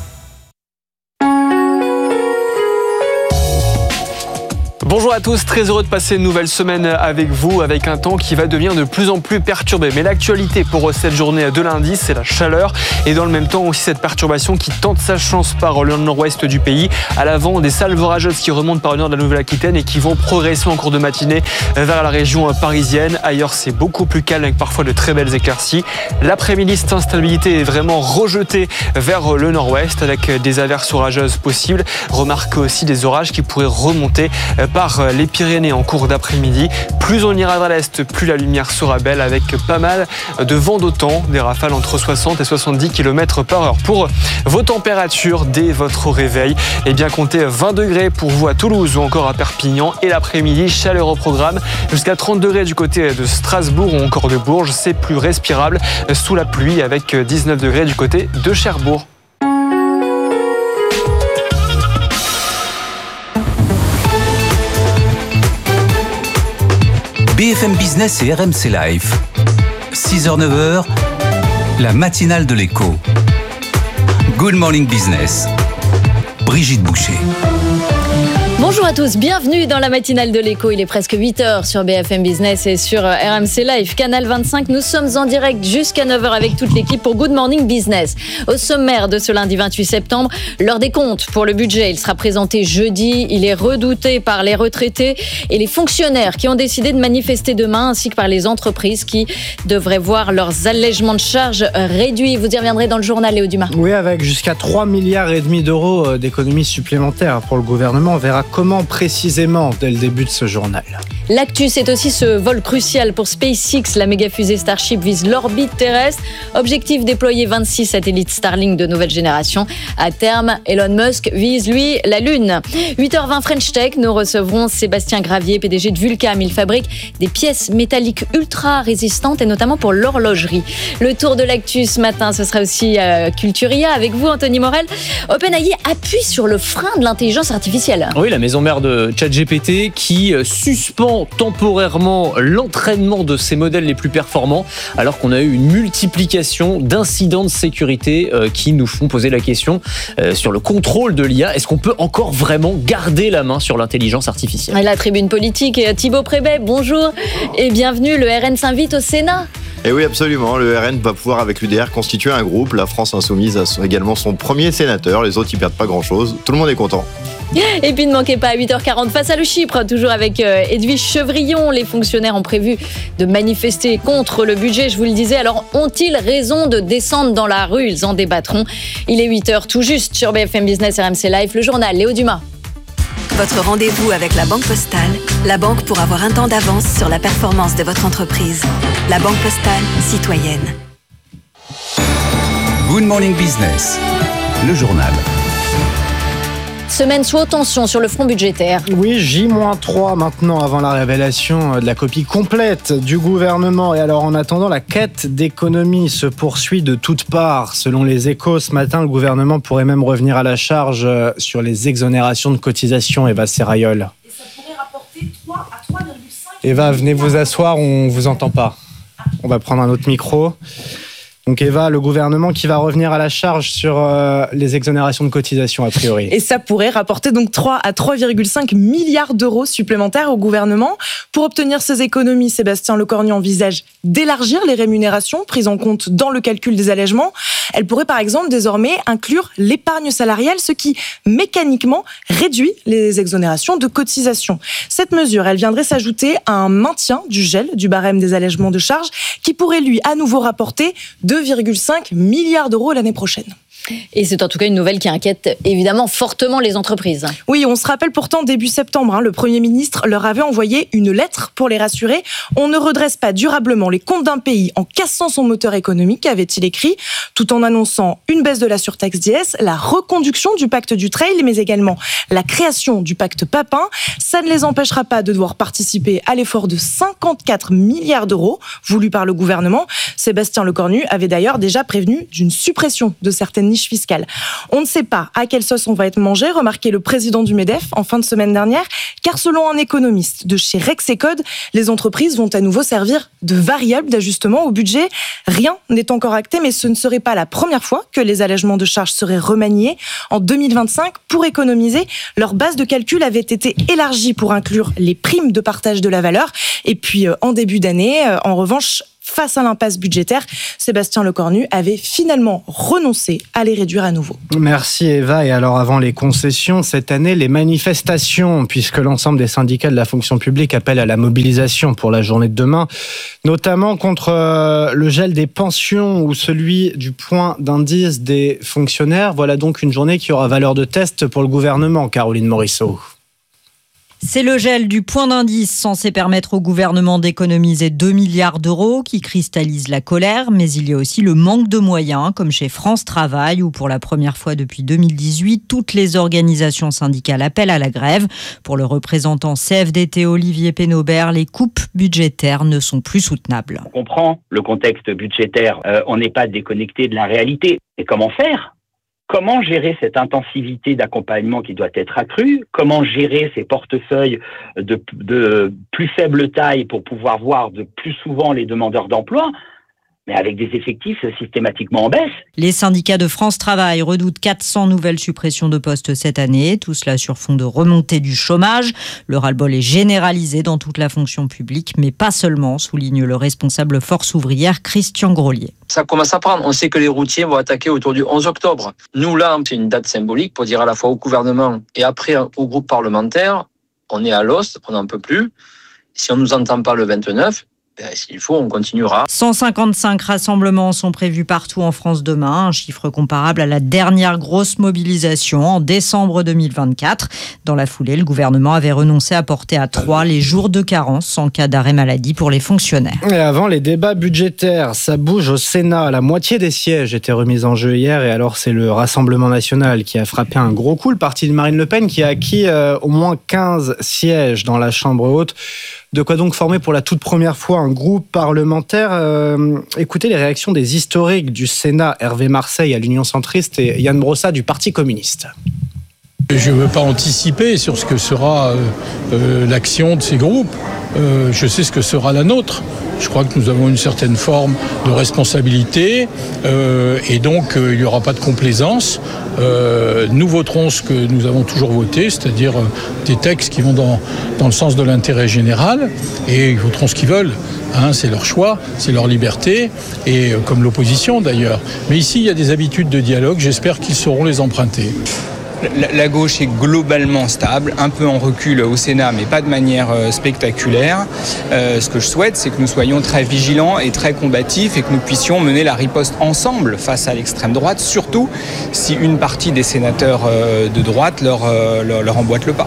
Bonjour à tous, très heureux de passer une nouvelle semaine avec vous, avec un temps qui va devenir de plus en plus perturbé. Mais l'actualité pour cette journée de lundi, c'est la chaleur et dans le même temps aussi cette perturbation qui tente sa chance par le nord-ouest du pays. À l'avant, des salves orageuses qui remontent par le nord de la Nouvelle-Aquitaine et qui vont progresser en cours de matinée vers la région parisienne. Ailleurs, c'est beaucoup plus calme avec parfois de très belles éclaircies. L'après-midi, cette instabilité est vraiment rejetée vers le nord-ouest avec des averses orageuses possibles. Remarquez aussi des orages qui pourraient remonter par les Pyrénées en cours d'après-midi. Plus on ira vers l'est, plus la lumière sera belle avec pas mal de vent d'automne, des rafales entre 60 et 70 km par heure. Pour vos températures dès votre réveil, eh bien comptez 20 degrés pour vous à Toulouse ou encore à Perpignan et l'après-midi, chaleur au programme jusqu'à 30 degrés du côté de Strasbourg ou encore de Bourges. C'est plus respirable sous la pluie avec 19 degrés du côté de Cherbourg. BFM Business et RMC Live. 6h-9h, la matinale de l'écho. Good Morning Business. Brigitte Boucher. Bonjour à tous, bienvenue dans la matinale de l'écho. Il est presque 8h sur BFM Business et sur RMC Live, Canal 25. Nous sommes en direct jusqu'à 9h avec toute l'équipe pour Good Morning Business. Au sommaire de ce lundi 28 septembre, l'heure des comptes pour le budget. Il sera présenté jeudi. Il est redouté par les retraités et les fonctionnaires qui ont décidé de manifester demain, ainsi que par les entreprises qui devraient voir leurs allègements de charges réduits. Vous y reviendrez dans le journal, Léo Dumas. Oui, avec jusqu'à 3,5 milliards d'euros d'économies supplémentaires pour le gouvernement. On verra comment précisément dès le début de ce journal. L'actu, c'est aussi ce vol crucial pour SpaceX. La méga fusée Starship vise l'orbite terrestre. Objectif, déployer 26 satellites Starlink de nouvelle génération. À terme, Elon Musk vise, lui, la Lune. 8h20 French Tech, nous recevrons Sébastien Gravier, PDG de Vulcam. Il fabrique des pièces métalliques ultra résistantes et notamment pour l'horlogerie. Le tour de l'actu ce matin, ce sera aussi Culturia avec vous, Anthony Morel. OpenAI appuie sur le frein de l'intelligence artificielle. Oui, la maison mère de ChatGPT qui suspend temporairement l'entraînement de ses modèles les plus performants alors qu'on a eu une multiplication d'incidents de sécurité qui nous font poser la question sur le contrôle de l'IA. Est-ce qu'on peut encore vraiment garder la main sur l'intelligence artificielle ? La tribune politique, Thibaut Prébet, bonjour et bienvenue. Le RN s'invite au Sénat. Et oui, absolument. Le RN va pouvoir, avec l'UDR, constituer un groupe. La France Insoumise a également son premier sénateur. Les autres, ils perdent pas grand-chose. Tout le monde est content. Et puis ne manquez pas à 8h40 face à le Chypre, toujours avec Edwige Chevrillon. Les fonctionnaires ont prévu de manifester contre le budget, je vous le disais. Alors ont-ils raison de descendre dans la rue ? Ils en débattront. Il est 8h tout juste sur BFM Business RMC Live, le journal Léo Dumas. Votre rendez-vous avec la Banque Postale, la banque pour avoir un temps d'avance sur la performance de votre entreprise. La Banque Postale, citoyenne. Good Morning Business, le journal. Semaine sous haute tension sur le front budgétaire. Oui, J-3 maintenant avant la révélation de la copie complète du gouvernement. Et alors en attendant, la quête d'économie se poursuit de toutes parts. Selon les Échos, ce matin, le gouvernement pourrait même revenir à la charge sur les exonérations de cotisations. Eva Serrayol. Et ça pourrait rapporter 3 à 3,5. Eva, venez vous asseoir, on vous entend pas. On va prendre un autre micro. Donc Eva, le gouvernement qui va revenir à la charge sur les exonérations de cotisations a priori. Et ça pourrait rapporter donc 3 à 3,5 milliards d'euros supplémentaires au gouvernement. Pour obtenir ces économies, Sébastien Lecornu envisage d'élargir les rémunérations prises en compte dans le calcul des allègements. Elle pourrait par exemple désormais inclure l'épargne salariale, ce qui mécaniquement réduit les exonérations de cotisations. Cette mesure, elle viendrait s'ajouter à un maintien du gel du barème des allègements de charges qui pourrait lui à nouveau rapporter 2,5 milliards d'euros l'année prochaine. Et c'est en tout cas une nouvelle qui inquiète évidemment fortement les entreprises. Oui, on se rappelle pourtant début septembre, le Premier ministre leur avait envoyé une lettre pour les rassurer. On ne redresse pas durablement les comptes d'un pays en cassant son moteur économique, avait-il écrit, tout en annonçant une baisse de la surtaxe d'IS, la reconduction du pacte du trail, mais également la création du pacte Papin. Ça ne les empêchera pas de devoir participer à l'effort de 54 milliards d'euros voulu par le gouvernement. Sébastien Lecornu avait d'ailleurs déjà prévenu d'une suppression de certaines niches fiscales. On ne sait pas à quelle sauce on va être mangé, remarquait le président du MEDEF en fin de semaine dernière, car selon un économiste de chez Rexecode, les entreprises vont à nouveau servir de variable d'ajustement au budget. Rien n'est encore acté, mais ce ne serait pas la première fois que les allègements de charges seraient remaniés. En 2025, pour économiser, leur base de calcul avait été élargie pour inclure les primes de partage de la valeur. Et puis, en début d'année, en revanche, face à l'impasse budgétaire, Sébastien Lecornu avait finalement renoncé à les réduire à nouveau. Merci Eva. Et alors avant les concessions, cette année, les manifestations, puisque l'ensemble des syndicats de la fonction publique appellent à la mobilisation pour la journée de demain, notamment contre le gel des pensions ou celui du point d'indice des fonctionnaires. Voilà donc une journée qui aura valeur de test pour le gouvernement, Caroline Morisseau. C'est le gel du point d'indice censé permettre au gouvernement d'économiser 2 milliards d'euros qui cristallise la colère, mais il y a aussi le manque de moyens, comme chez France Travail, où pour la première fois depuis 2018, toutes les organisations syndicales appellent à la grève. Pour le représentant CFDT Olivier Pénobert, les coupes budgétaires ne sont plus soutenables. On comprend le contexte budgétaire, on n'est pas déconnecté de la réalité. Et comment faire ? Comment gérer cette intensivité d'accompagnement qui doit être accrue ? Comment gérer ces portefeuilles de plus faible taille pour pouvoir voir de plus souvent les demandeurs d'emploi ? Mais avec des effectifs systématiquement en baisse. Les syndicats de France Travail redoutent 400 nouvelles suppressions de postes cette année, tout cela sur fond de remontée du chômage. Le ras-le-bol est généralisé dans toute la fonction publique, mais pas seulement, souligne le responsable Force ouvrière Christian Grolier. Ça commence à prendre. On sait que les routiers vont attaquer autour du 11 octobre. Nous, là, c'est une date symbolique pour dire à la fois au gouvernement et après au groupe parlementaire, on est à l'os, on n'en peut plus. Si on ne nous entend pas le 29, s'il faut, on continuera. 155 rassemblements sont prévus partout en France demain, un chiffre comparable à la dernière grosse mobilisation en décembre 2024. Dans la foulée, le gouvernement avait renoncé à porter à 3 les jours de carence en cas d'arrêt maladie pour les fonctionnaires. Et avant les débats budgétaires, ça bouge au Sénat. La moitié des sièges étaient remis en jeu hier et alors c'est le Rassemblement national qui a frappé un gros coup. Le parti de Marine Le Pen qui a acquis au moins 15 sièges dans la Chambre haute. De quoi donc former pour la toute première fois un groupe parlementaire. Écoutez les réactions des historiques du Sénat, Hervé Marseille à l'Union centriste et Yann Brossat du Parti communiste. Je ne veux pas anticiper sur ce que sera l'action de ces groupes. Je sais ce que sera la nôtre. Je crois que nous avons une certaine forme de responsabilité et donc il n'y aura pas de complaisance. Nous voterons ce que nous avons toujours voté, c'est-à-dire des textes qui vont dans le sens de l'intérêt général et ils voteront ce qu'ils veulent. C'est leur choix, c'est leur liberté, et comme l'opposition d'ailleurs. Mais ici, il y a des habitudes de dialogue, j'espère qu'ils sauront les emprunter. La gauche est globalement stable, un peu en recul au Sénat, mais pas de manière spectaculaire. Ce que je souhaite, c'est que nous soyons très vigilants et très combatifs et que nous puissions mener la riposte ensemble face à l'extrême droite, surtout si une partie des sénateurs de droite leur emboîte le pas.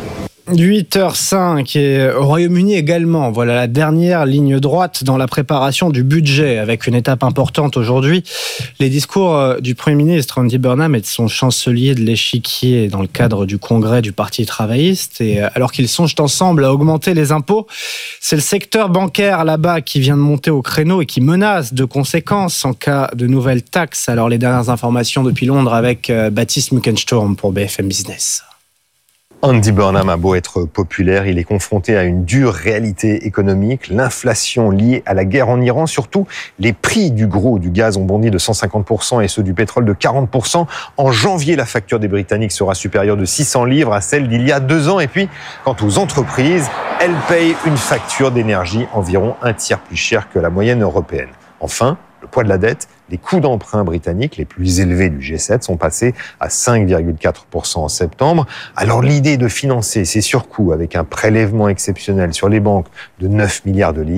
8h05 et au Royaume-Uni également. Voilà la dernière ligne droite dans la préparation du budget avec une étape importante aujourd'hui. Les discours du Premier ministre Andy Burnham et de son chancelier de l'échiquier dans le cadre du congrès du Parti travailliste. Et alors qu'ils songent ensemble à augmenter les impôts, c'est le secteur bancaire là-bas qui vient de monter au créneau et qui menace de conséquences en cas de nouvelles taxes. Alors les dernières informations depuis Londres avec Baptiste Muckensturm pour BFM Business. Andy Burnham a beau être populaire, il est confronté à une dure réalité économique, l'inflation liée à la guerre en Iran, surtout les prix du gros du gaz ont bondi de 150% et ceux du pétrole de 40%. En janvier, la facture des Britanniques sera supérieure de 600 livres à celle d'il y a 2 ans. Et puis, quant aux entreprises, elles payent une facture d'énergie environ un tiers plus chère que la moyenne européenne. Enfin, le poids de la dette, les coûts d'emprunt britanniques les plus élevés du G7 sont passés à 5,4% en septembre. Alors l'idée de financer ces surcoûts avec un prélèvement exceptionnel sur les banques de 9 milliards de livres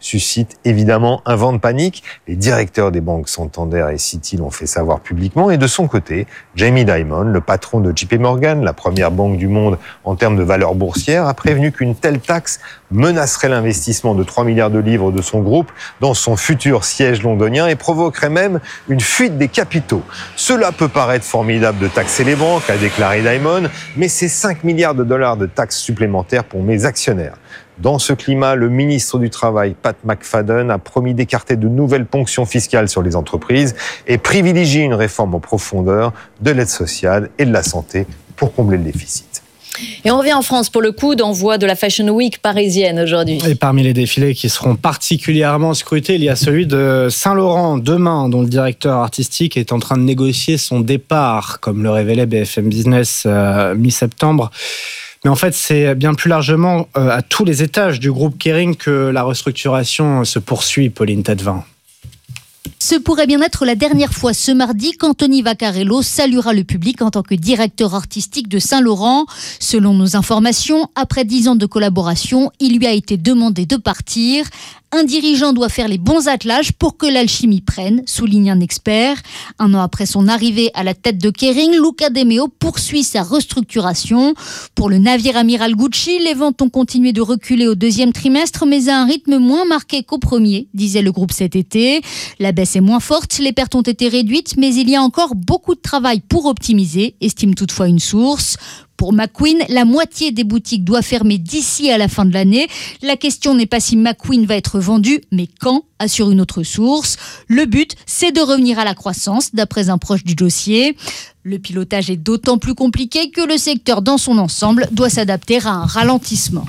suscite évidemment un vent de panique. Les directeurs des banques Santander et Citi l'ont fait savoir publiquement. Et de son côté, Jamie Dimon, le patron de JP Morgan, la première banque du monde en termes de valeur boursière, a prévenu qu'une telle taxe menacerait l'investissement de 3 milliards de livres de son groupe dans son futur siège londonien et provoquerait même une fuite des capitaux. Cela peut paraître formidable de taxer les banques, a déclaré Dimon, mais c'est 5 milliards de dollars de taxes supplémentaires pour mes actionnaires. Dans ce climat, le ministre du Travail, Pat McFadden, a promis d'écarter de nouvelles ponctions fiscales sur les entreprises et privilégier une réforme en profondeur de l'aide sociale et de la santé pour combler le déficit. Et on revient en France pour le coup d'envoi de la Fashion Week parisienne aujourd'hui. Et parmi les défilés qui seront particulièrement scrutés, il y a celui de Saint-Laurent demain, dont le directeur artistique est en train de négocier son départ, comme le révélait BFM Business mi-septembre. Mais en fait, c'est bien plus largement à tous les étages du groupe Kering que la restructuration se poursuit, Pauline Tadevin. Ce pourrait bien être la dernière fois ce mardi qu'Anthony Vaccarello saluera le public en tant que directeur artistique de Saint-Laurent. Selon nos informations, après 10 ans de collaboration, il lui a été demandé de partir. Un dirigeant doit faire les bons attelages pour que l'alchimie prenne, souligne un expert. 1 an après son arrivée à la tête de Kering, Luca De Meo poursuit sa restructuration. Pour le navire amiral Gucci, les ventes ont continué de reculer au 2e trimestre, mais à un rythme moins marqué qu'au premier, disait le groupe cet été. La baisse est moins forte, les pertes ont été réduites, mais il y a encore beaucoup de travail pour optimiser, estime toutefois une source. Pour McQueen, la moitié des boutiques doit fermer d'ici à la fin de l'année. La question n'est pas si McQueen va être vendu, mais quand, assure une autre source. Le but, c'est de revenir à la croissance, d'après un proche du dossier. Le pilotage est d'autant plus compliqué que le secteur dans son ensemble doit s'adapter à un ralentissement.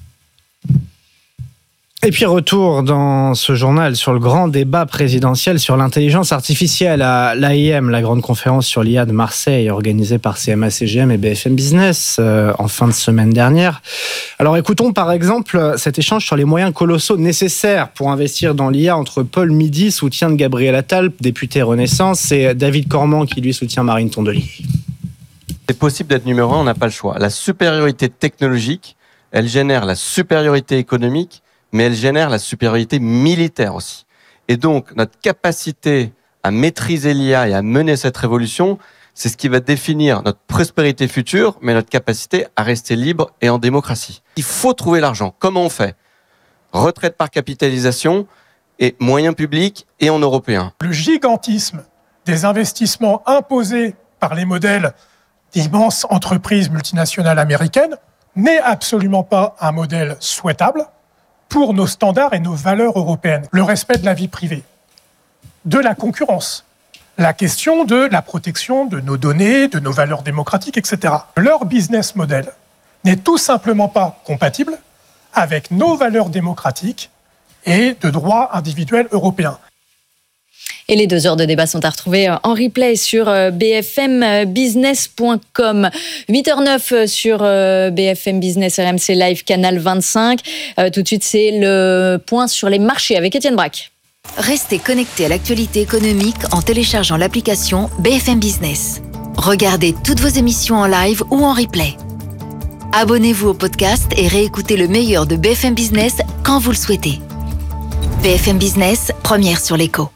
Et puis retour dans ce journal sur le grand débat présidentiel sur l'intelligence artificielle à l'AIM, la grande conférence sur l'IA de Marseille organisée par CMA-CGM et BFM Business en fin de semaine dernière. Alors écoutons par exemple cet échange sur les moyens colossaux nécessaires pour investir dans l'IA entre Paul Midi, soutien de Gabriel Attal, député Renaissance, et David Cormand qui lui soutient Marine Tondelier. C'est possible d'être numéro 1, on n'a pas le choix. La supériorité technologique, elle génère la supériorité économique, mais elle génère la supériorité militaire aussi. Et donc, notre capacité à maîtriser l'IA et à mener cette révolution, c'est ce qui va définir notre prospérité future, mais notre capacité à rester libre et en démocratie. Il faut trouver l'argent. Comment on fait ? Retraite par capitalisation et moyens publics et en européen. Le gigantisme des investissements imposés par les modèles d'immenses entreprises multinationales américaines n'est absolument pas un modèle souhaitable pour nos standards et nos valeurs européennes. Le respect de la vie privée, de la concurrence, la question de la protection de nos données, de nos valeurs démocratiques, etc. Leur business model n'est tout simplement pas compatible avec nos valeurs démocratiques et de droit individuel européen. Et les 2 heures de débat sont à retrouver en replay sur bfmbusiness.com. 8h09 sur BFM Business RMC Live, canal 25. Tout de suite, c'est le point sur les marchés avec Étienne Braque. Restez connectés à l'actualité économique en téléchargeant l'application BFM Business. Regardez toutes vos émissions en live ou en replay. Abonnez-vous au podcast et réécoutez le meilleur de BFM Business quand vous le souhaitez. BFM Business, première sur l'écho.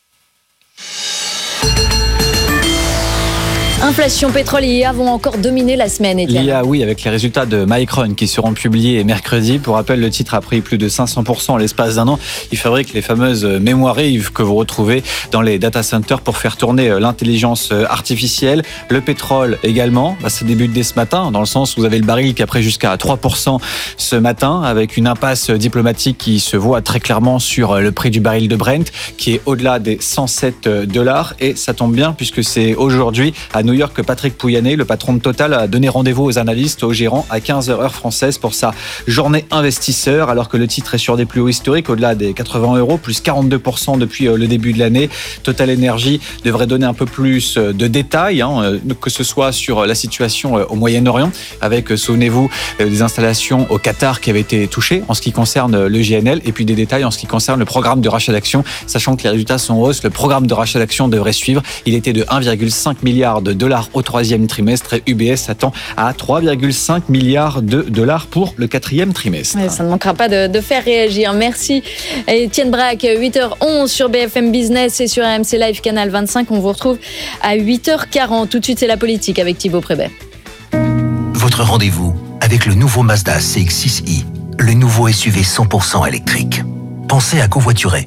Inflation, pétrole et IA vont encore dominer la semaine, Étienne. L'IA, oui, avec les résultats de Micron qui seront publiés mercredi. Pour rappel, le titre a pris plus de 500% en l'espace d'1 an. Il fabrique les fameuses mémoires Eve que vous retrouvez dans les data centers pour faire tourner l'intelligence artificielle. Le pétrole également, ça débute dès ce matin, dans le sens où vous avez le baril qui a pris jusqu'à 3% ce matin, avec une impasse diplomatique qui se voit très clairement sur le prix du baril de Brent, qui est au-delà des $107. Et ça tombe bien, puisque c'est aujourd'hui à New York que Patrick Pouyanné, le patron de Total, a donné rendez-vous aux analystes, aux gérants à 15h heure française pour sa journée investisseur, alors que le titre est sur des plus hauts historiques, au-delà des €80, plus 42% depuis le début de l'année. Total Energy devrait donner un peu plus de détails, que ce soit sur la situation au Moyen-Orient, avec, souvenez-vous, des installations au Qatar qui avaient été touchées en ce qui concerne le GNL, et puis des détails en ce qui concerne le programme de rachat d'actions, sachant que les résultats sont en hausse. Le programme de rachat d'actions devrait suivre. Il était de $1,5 milliard dollars au 3e trimestre et UBS s'attend à 3,5 milliards de dollars pour le 4e trimestre. Ouais, ça ne manquera pas de faire réagir. Merci Étienne Braque, 8h11 sur BFM Business et sur RMC Live Canal 25. On vous retrouve à 8h40. Tout de suite, c'est la politique avec Thibaut Prébet. Votre rendez-vous avec le nouveau Mazda CX-6i, le nouveau SUV 100% électrique. Pensez à covoiturer.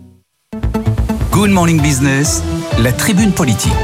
Good Morning Business, la tribune politique.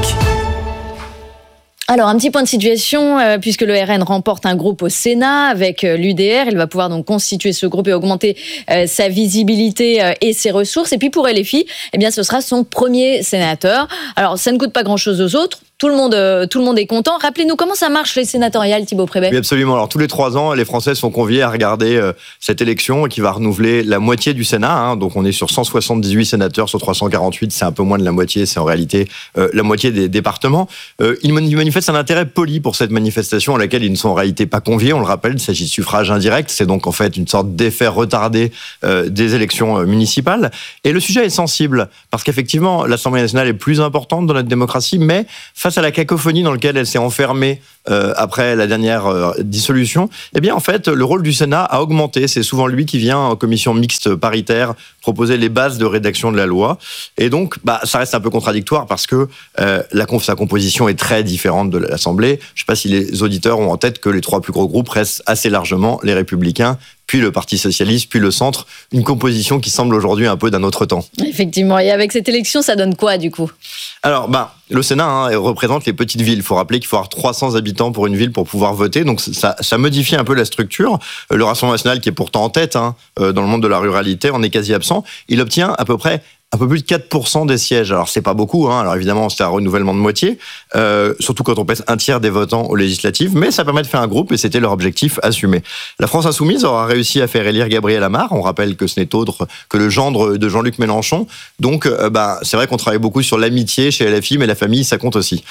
Alors, un petit point de situation, puisque le RN remporte un groupe au Sénat avec l'UDR. Il va pouvoir donc constituer ce groupe et augmenter sa visibilité et ses ressources. Et puis pour LFI, eh bien, ce sera son premier sénateur. Alors, ça ne coûte pas grand-chose aux autres. Tout le monde est content. Rappelez-nous comment ça marche les sénatoriales, Thibaut Prébet. Oui, absolument. Alors, tous les 3 ans, les Français sont conviés à regarder cette élection qui va renouveler la moitié du Sénat. Hein. Donc, on est sur 178 sénateurs sur 348. C'est un peu moins de la moitié. C'est en réalité la moitié des départements. Ils manifestent un intérêt poli pour cette manifestation à laquelle ils ne sont en réalité pas conviés. On le rappelle, il s'agit de suffrage indirect. C'est donc en fait une sorte d'effet retardé des élections municipales. Et le sujet est sensible parce qu'effectivement, l'Assemblée nationale est plus importante dans notre démocratie, mais face à la cacophonie dans laquelle elle s'est enfermée après la dernière dissolution, eh bien en fait, le rôle du Sénat a augmenté. C'est souvent lui qui vient en commission mixte paritaire proposer les bases de rédaction de la loi. Et donc, ça reste un peu contradictoire parce que sa composition est très différente de l'Assemblée. Je ne sais pas si les auditeurs ont en tête que les 3 plus gros groupes restent assez largement les Républicains, puis le Parti Socialiste, puis le Centre. Une composition qui semble aujourd'hui un peu d'un autre temps. Effectivement. Et avec cette élection, ça donne quoi du coup ? Alors, le Sénat représente les petites villes. Il faut rappeler qu'il faut avoir 300 habitants pour une ville pour pouvoir voter. Donc, ça modifie un peu la structure. Le Rassemblement national, qui est pourtant en tête dans le monde de la ruralité, en est quasi absent. Il obtient à peu près un peu plus de 4% des sièges. Alors, c'est pas beaucoup. Alors, évidemment, c'est un renouvellement de moitié. Surtout quand on pèse un tiers des votants aux législatives. Mais ça permet de faire un groupe et c'était leur objectif assumé. La France Insoumise aura réussi à faire élire Gabriel Amar. On rappelle que ce n'est autre que le gendre de Jean-Luc Mélenchon. Donc, c'est vrai qu'on travaille beaucoup sur l'amitié chez LFI, mais la famille, ça compte aussi.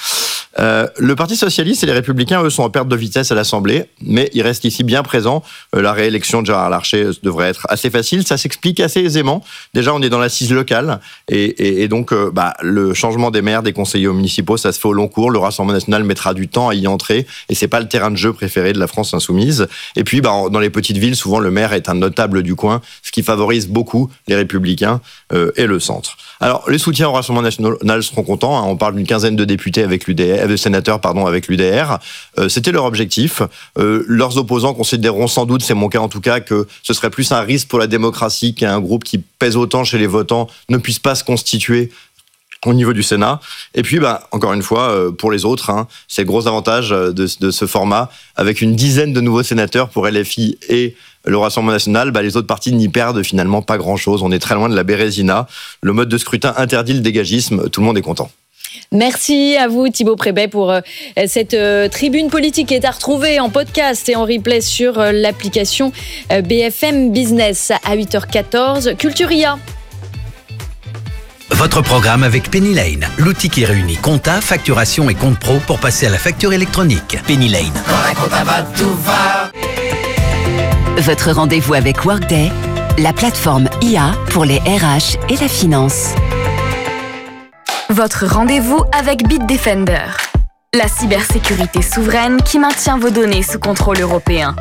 Le Parti Socialiste et les Républicains, eux, sont en perte de vitesse à l'Assemblée. Mais ils restent ici bien présents. La réélection de Gérard Larcher devrait être assez facile. Ça s'explique assez aisément. Déjà, on est dans l'assise locale. Et donc, le changement des maires, des conseillers municipaux, ça se fait au long cours. Le Rassemblement national mettra du temps à y entrer. Et c'est pas le terrain de jeu préféré de la France insoumise. Et puis, dans les petites villes, souvent, le maire est un notable du coin, ce qui favorise beaucoup les Républicains et le centre. Alors, les soutiens au Rassemblement national seront contents. On parle d'une quinzaine de députés avec l'UDR, de sénateurs, avec l'UDR. C'était leur objectif. Leurs opposants considéreront sans doute, c'est mon cas en tout cas, que ce serait plus un risque pour la démocratie qu'un groupe qui pèse autant chez les votants ne puisse pas se constituer au niveau du Sénat. Et puis, encore une fois, pour les autres, c'est le gros avantage de ce format. Avec une dizaine de nouveaux sénateurs pour LFI et le Rassemblement national, les autres partis n'y perdent finalement pas grand-chose. On est très loin de la Bérésina. Le mode de scrutin interdit le dégagisme. Tout le monde est content. Merci à vous Thibaut Prébet pour cette tribune politique qui est à retrouver en podcast et en replay sur l'application BFM Business à 8h14. Culturia. Votre programme avec Penny Lane, l'outil qui réunit compta, facturation et compte pro pour passer à la facture électronique. Penny Lane. Votre rendez-vous avec Workday, la plateforme IA pour les RH et la finance. Votre rendez-vous avec Bitdefender, la cybersécurité souveraine qui maintient vos données sous contrôle européen.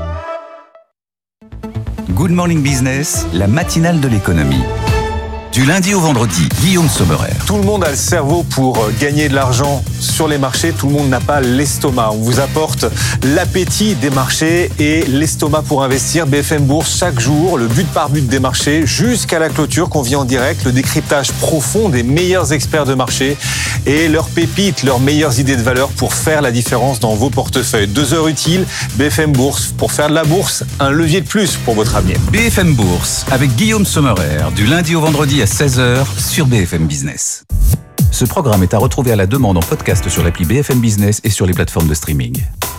Good Morning Business, la matinale de l'économie. Du lundi au vendredi, Guillaume Sommerer. Tout le monde a le cerveau pour gagner de l'argent sur les marchés. Tout le monde n'a pas l'estomac. On vous apporte l'appétit des marchés et l'estomac pour investir. BFM Bourse, chaque jour, le but par but des marchés jusqu'à la clôture qu'on vit en direct. Le décryptage profond des meilleurs experts de marché et leurs pépites, leurs meilleures idées de valeur pour faire la différence dans vos portefeuilles. 2 heures utiles, BFM Bourse. Pour faire de la bourse, un levier de plus pour votre avenir. BFM Bourse, avec Guillaume Sommerer, du lundi au vendredi à 16h sur BFM Business. Ce programme est à retrouver à la demande en podcast sur l'appli BFM Business et sur les plateformes de streaming.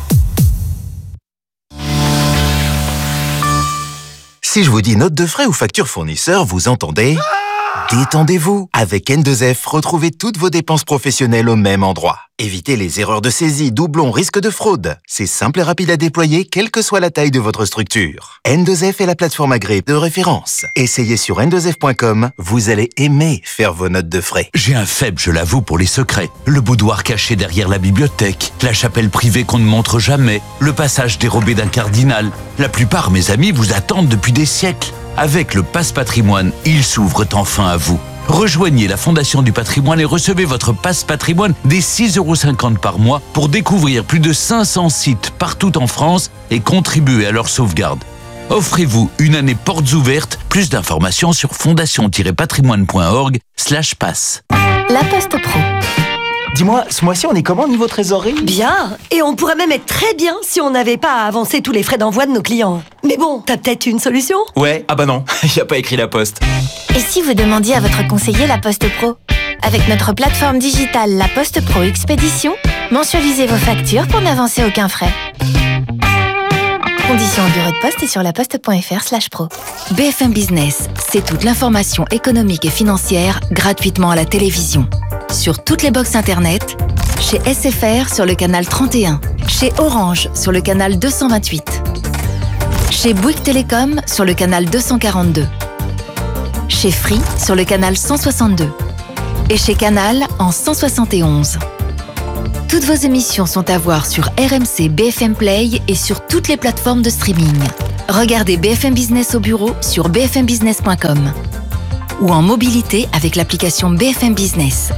Si je vous dis note de frais ou facture fournisseur, vous entendez ? Détendez-vous. Avec N2F, retrouvez toutes vos dépenses professionnelles au même endroit. Évitez les erreurs de saisie, doublons, risques de fraude. C'est simple et rapide à déployer, quelle que soit la taille de votre structure. N2F est la plateforme agréée de référence. Essayez sur n2f.com, vous allez aimer faire vos notes de frais. J'ai un faible, je l'avoue, pour les secrets. Le boudoir caché derrière la bibliothèque, la chapelle privée qu'on ne montre jamais, le passage dérobé d'un cardinal. La plupart, mes amis, vous attendent depuis des siècles. Avec le Pass Patrimoine, ils s'ouvrent enfin à vous. Rejoignez la Fondation du Patrimoine et recevez votre Pass Patrimoine dès 6,50 € par mois pour découvrir plus de 500 sites partout en France et contribuer à leur sauvegarde. Offrez-vous une année portes ouvertes. Plus d'informations sur fondation-patrimoine.org/pass. La Poste Pro. Dis-moi, ce mois-ci, on est comment niveau trésorerie ? Bien. Et on pourrait même être très bien si on n'avait pas à avancer tous les frais d'envoi de nos clients. Mais bon, t'as peut-être une solution ? Ouais, ah bah non, y a pas écrit la Poste. Et si vous demandiez à votre conseiller La Poste Pro ? Avec notre plateforme digitale La Poste Pro Expédition, mensualisez vos factures pour n'avancer aucun frais. Conditions au bureau de poste et sur laposte.fr/pro. BFM Business, c'est toute l'information économique et financière gratuitement à la télévision. Sur toutes les box internet, chez SFR sur le canal 31, chez Orange sur le canal 228, chez Bouygues Télécom sur le canal 242, chez Free sur le canal 162 et chez Canal en 171. Toutes vos émissions sont à voir sur RMC BFM Play et sur toutes les plateformes de streaming. Regardez BFM Business au bureau sur bfmbusiness.com ou en mobilité avec l'application BFM Business.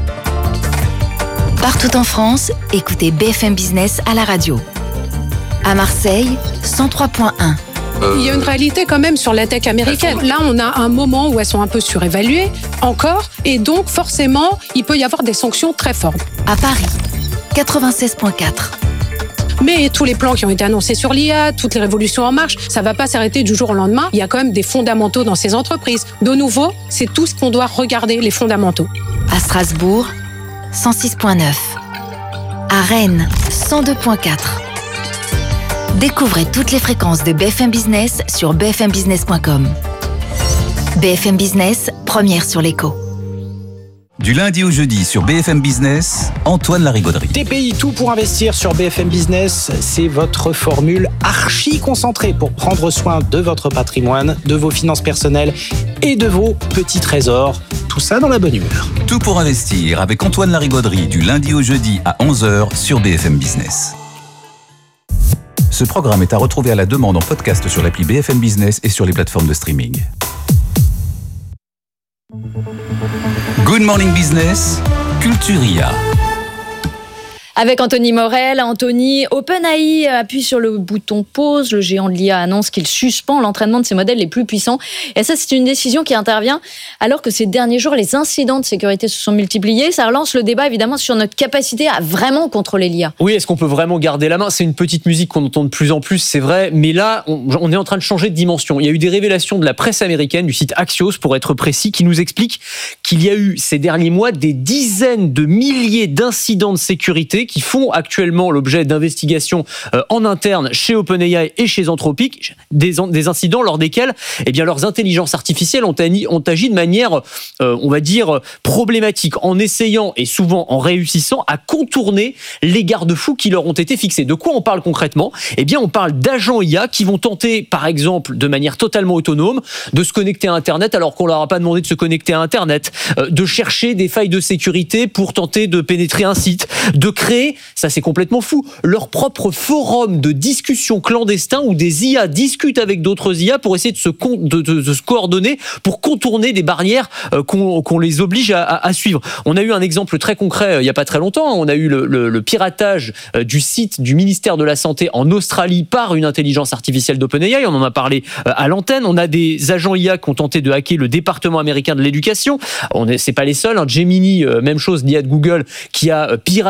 Partout en France, écoutez BFM Business à la radio. À Marseille, 103.1. Il y a une réalité quand même sur la tech américaine. Là, on a un moment où elles sont un peu surévaluées, encore, et donc forcément, il peut y avoir des sanctions très fortes. À Paris, 96.4. Mais tous les plans qui ont été annoncés sur l'IA, toutes les révolutions en marche, ça ne va pas s'arrêter du jour au lendemain. Il y a quand même des fondamentaux dans ces entreprises. De nouveau, c'est tout ce qu'on doit regarder, les fondamentaux. À Strasbourg, 106.9. À Rennes, 102.4. Découvrez toutes les fréquences de BFM Business sur bfmbusiness.com. BFM Business, première sur l'écho. Du lundi au jeudi sur BFM Business, Antoine Larigauderie. TPI, tout pour investir sur BFM Business, c'est votre formule archi concentrée pour prendre soin de votre patrimoine, de vos finances personnelles et de vos petits trésors. Tout ça dans la bonne humeur. Tout pour investir avec Antoine Larigauderie du lundi au jeudi à 11h sur BFM Business. Ce programme est à retrouver à la demande en podcast sur l'appli BFM Business et sur les plateformes de streaming. Good Morning Business, Culturia. Avec Anthony Morel. Anthony, OpenAI appuie sur le bouton pause. Le géant de l'IA annonce qu'il suspend l'entraînement de ses modèles les plus puissants. Et ça, c'est une décision qui intervient alors que ces derniers jours, les incidents de sécurité se sont multipliés. Ça relance le débat, évidemment, sur notre capacité à vraiment contrôler l'IA. Oui, est-ce qu'on peut vraiment garder la main ? C'est une petite musique qu'on entend de plus en plus, c'est vrai. Mais là, on est en train de changer de dimension. Il y a eu des révélations de la presse américaine, du site Axios, pour être précis, qui nous explique qu'il y a eu ces derniers mois des dizaines de milliers d'incidents de sécurité qui font actuellement l'objet d'investigations en interne chez OpenAI et chez Anthropic, des incidents lors desquels leurs intelligences artificielles ont agi de manière, on va dire, problématique, en essayant et souvent en réussissant à contourner les garde-fous qui leur ont été fixés. De quoi on parle concrètement ? On parle d'agents IA qui vont tenter, par exemple, de manière totalement autonome, de se connecter à Internet alors qu'on leur a pas demandé de se connecter à Internet, de chercher des failles de sécurité pour tenter de pénétrer un site, de créer, ça c'est complètement fou, leur propre forum de discussion clandestin où des IA discutent avec d'autres IA pour essayer de se coordonner pour contourner des barrières qu'on les oblige à suivre. On a eu un exemple très concret il n'y a pas très longtemps. On a eu le piratage du site du ministère de la Santé en Australie par une intelligence artificielle d'OpenAI. On en a parlé à l'antenne. On a des agents IA qui ont tenté de hacker le département américain de l'éducation. C'est pas les seuls. Gemini, même chose, l'IA de Google, qui a piraté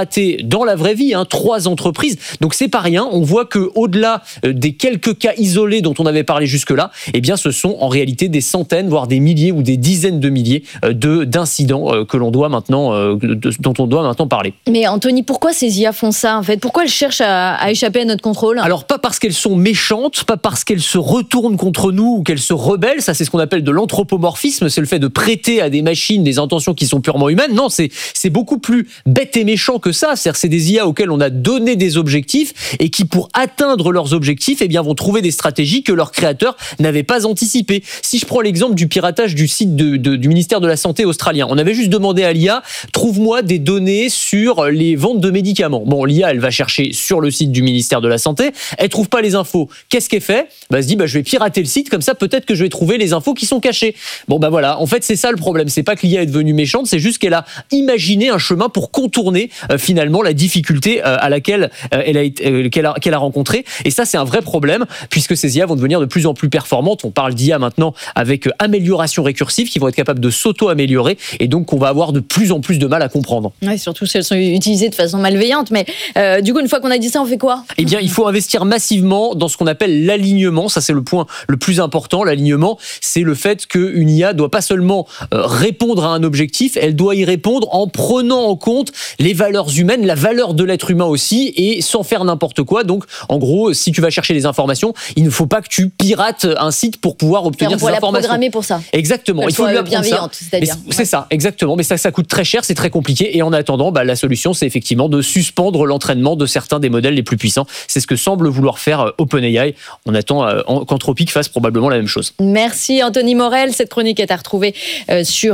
dans la vraie vie, 3 entreprises. Donc c'est pas rien. On voit que au-delà des quelques cas isolés dont on avait parlé jusque-là, eh bien ce sont en réalité des centaines, voire des milliers ou des dizaines de milliers d'incidents que l'on doit maintenant, dont on doit maintenant parler. Mais Anthony, pourquoi ces IA font ça en fait ? Pourquoi elles cherchent à échapper à notre contrôle ? Alors pas parce qu'elles sont méchantes, pas parce qu'elles se retournent contre nous ou qu'elles se rebellent. Ça, c'est ce qu'on appelle de l'anthropomorphisme. C'est le fait de prêter à des machines des intentions qui sont purement humaines. Non, c'est beaucoup plus bête et méchant que ça. C'est-à-dire c'est des IA auxquelles on a donné des objectifs et qui, pour atteindre leurs objectifs, eh bien, vont trouver des stratégies que leurs créateurs n'avaient pas anticipées. Si je prends l'exemple du piratage du site du ministère de la Santé australien, on avait juste demandé à l'IA, trouve-moi des données sur les ventes de médicaments. Bon, l'IA, elle va chercher sur le site du ministère de la Santé, elle trouve pas les infos. Qu'est-ce qu'elle fait ? Elle se dit, je vais pirater le site, comme ça, peut-être que je vais trouver les infos qui sont cachées. Bon, voilà. En fait, c'est ça le problème. C'est pas que l'IA est devenue méchante, c'est juste qu'elle a imaginé un chemin pour contourner, finalement, la difficulté à laquelle qu'elle a rencontrée. Et ça, c'est un vrai problème, puisque ces IA vont devenir de plus en plus performantes. On parle d'IA maintenant avec amélioration récursive, qui vont être capables de s'auto-améliorer, et donc on va avoir de plus en plus de mal à comprendre. Ouais, surtout si elles sont utilisées de façon malveillante. Mais du coup, une fois qu'on a dit ça, on fait quoi ? Eh bien, il faut investir massivement dans ce qu'on appelle l'alignement. Ça, c'est le point le plus important. L'alignement, c'est le fait qu'une IA doit pas seulement répondre à un objectif, elle doit y répondre en prenant en compte les valeurs humaines, la valeur de l'être humain aussi, et sans faire n'importe quoi. Donc, en gros, si tu vas chercher des informations, il ne faut pas que tu pirates un site pour pouvoir obtenir ces informations. On la programmer pour ça. Exactement. Il faut lui apprendre ça. C'est ça, exactement. Mais ça coûte très cher, c'est très compliqué. Et en attendant, la solution, c'est effectivement de suspendre l'entraînement de certains des modèles les plus puissants. C'est ce que semble vouloir faire OpenAI. On attend qu'Anthropic fasse probablement la même chose. Merci Anthony Morel. Cette chronique est à retrouver sur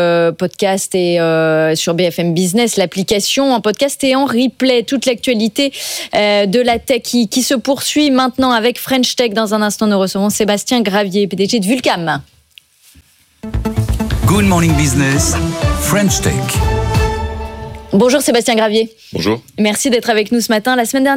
podcast et sur BFM Business, l'application en podcast et en replay. Toute l'actualité de la tech qui se poursuit maintenant avec French Tech. Dans un instant, nous recevons Sébastien Gravier, PDG de Vulcam. Good Morning Business, French Tech. Bonjour Sébastien Gravier. Bonjour. Merci d'être avec nous ce matin. La semaine dernière,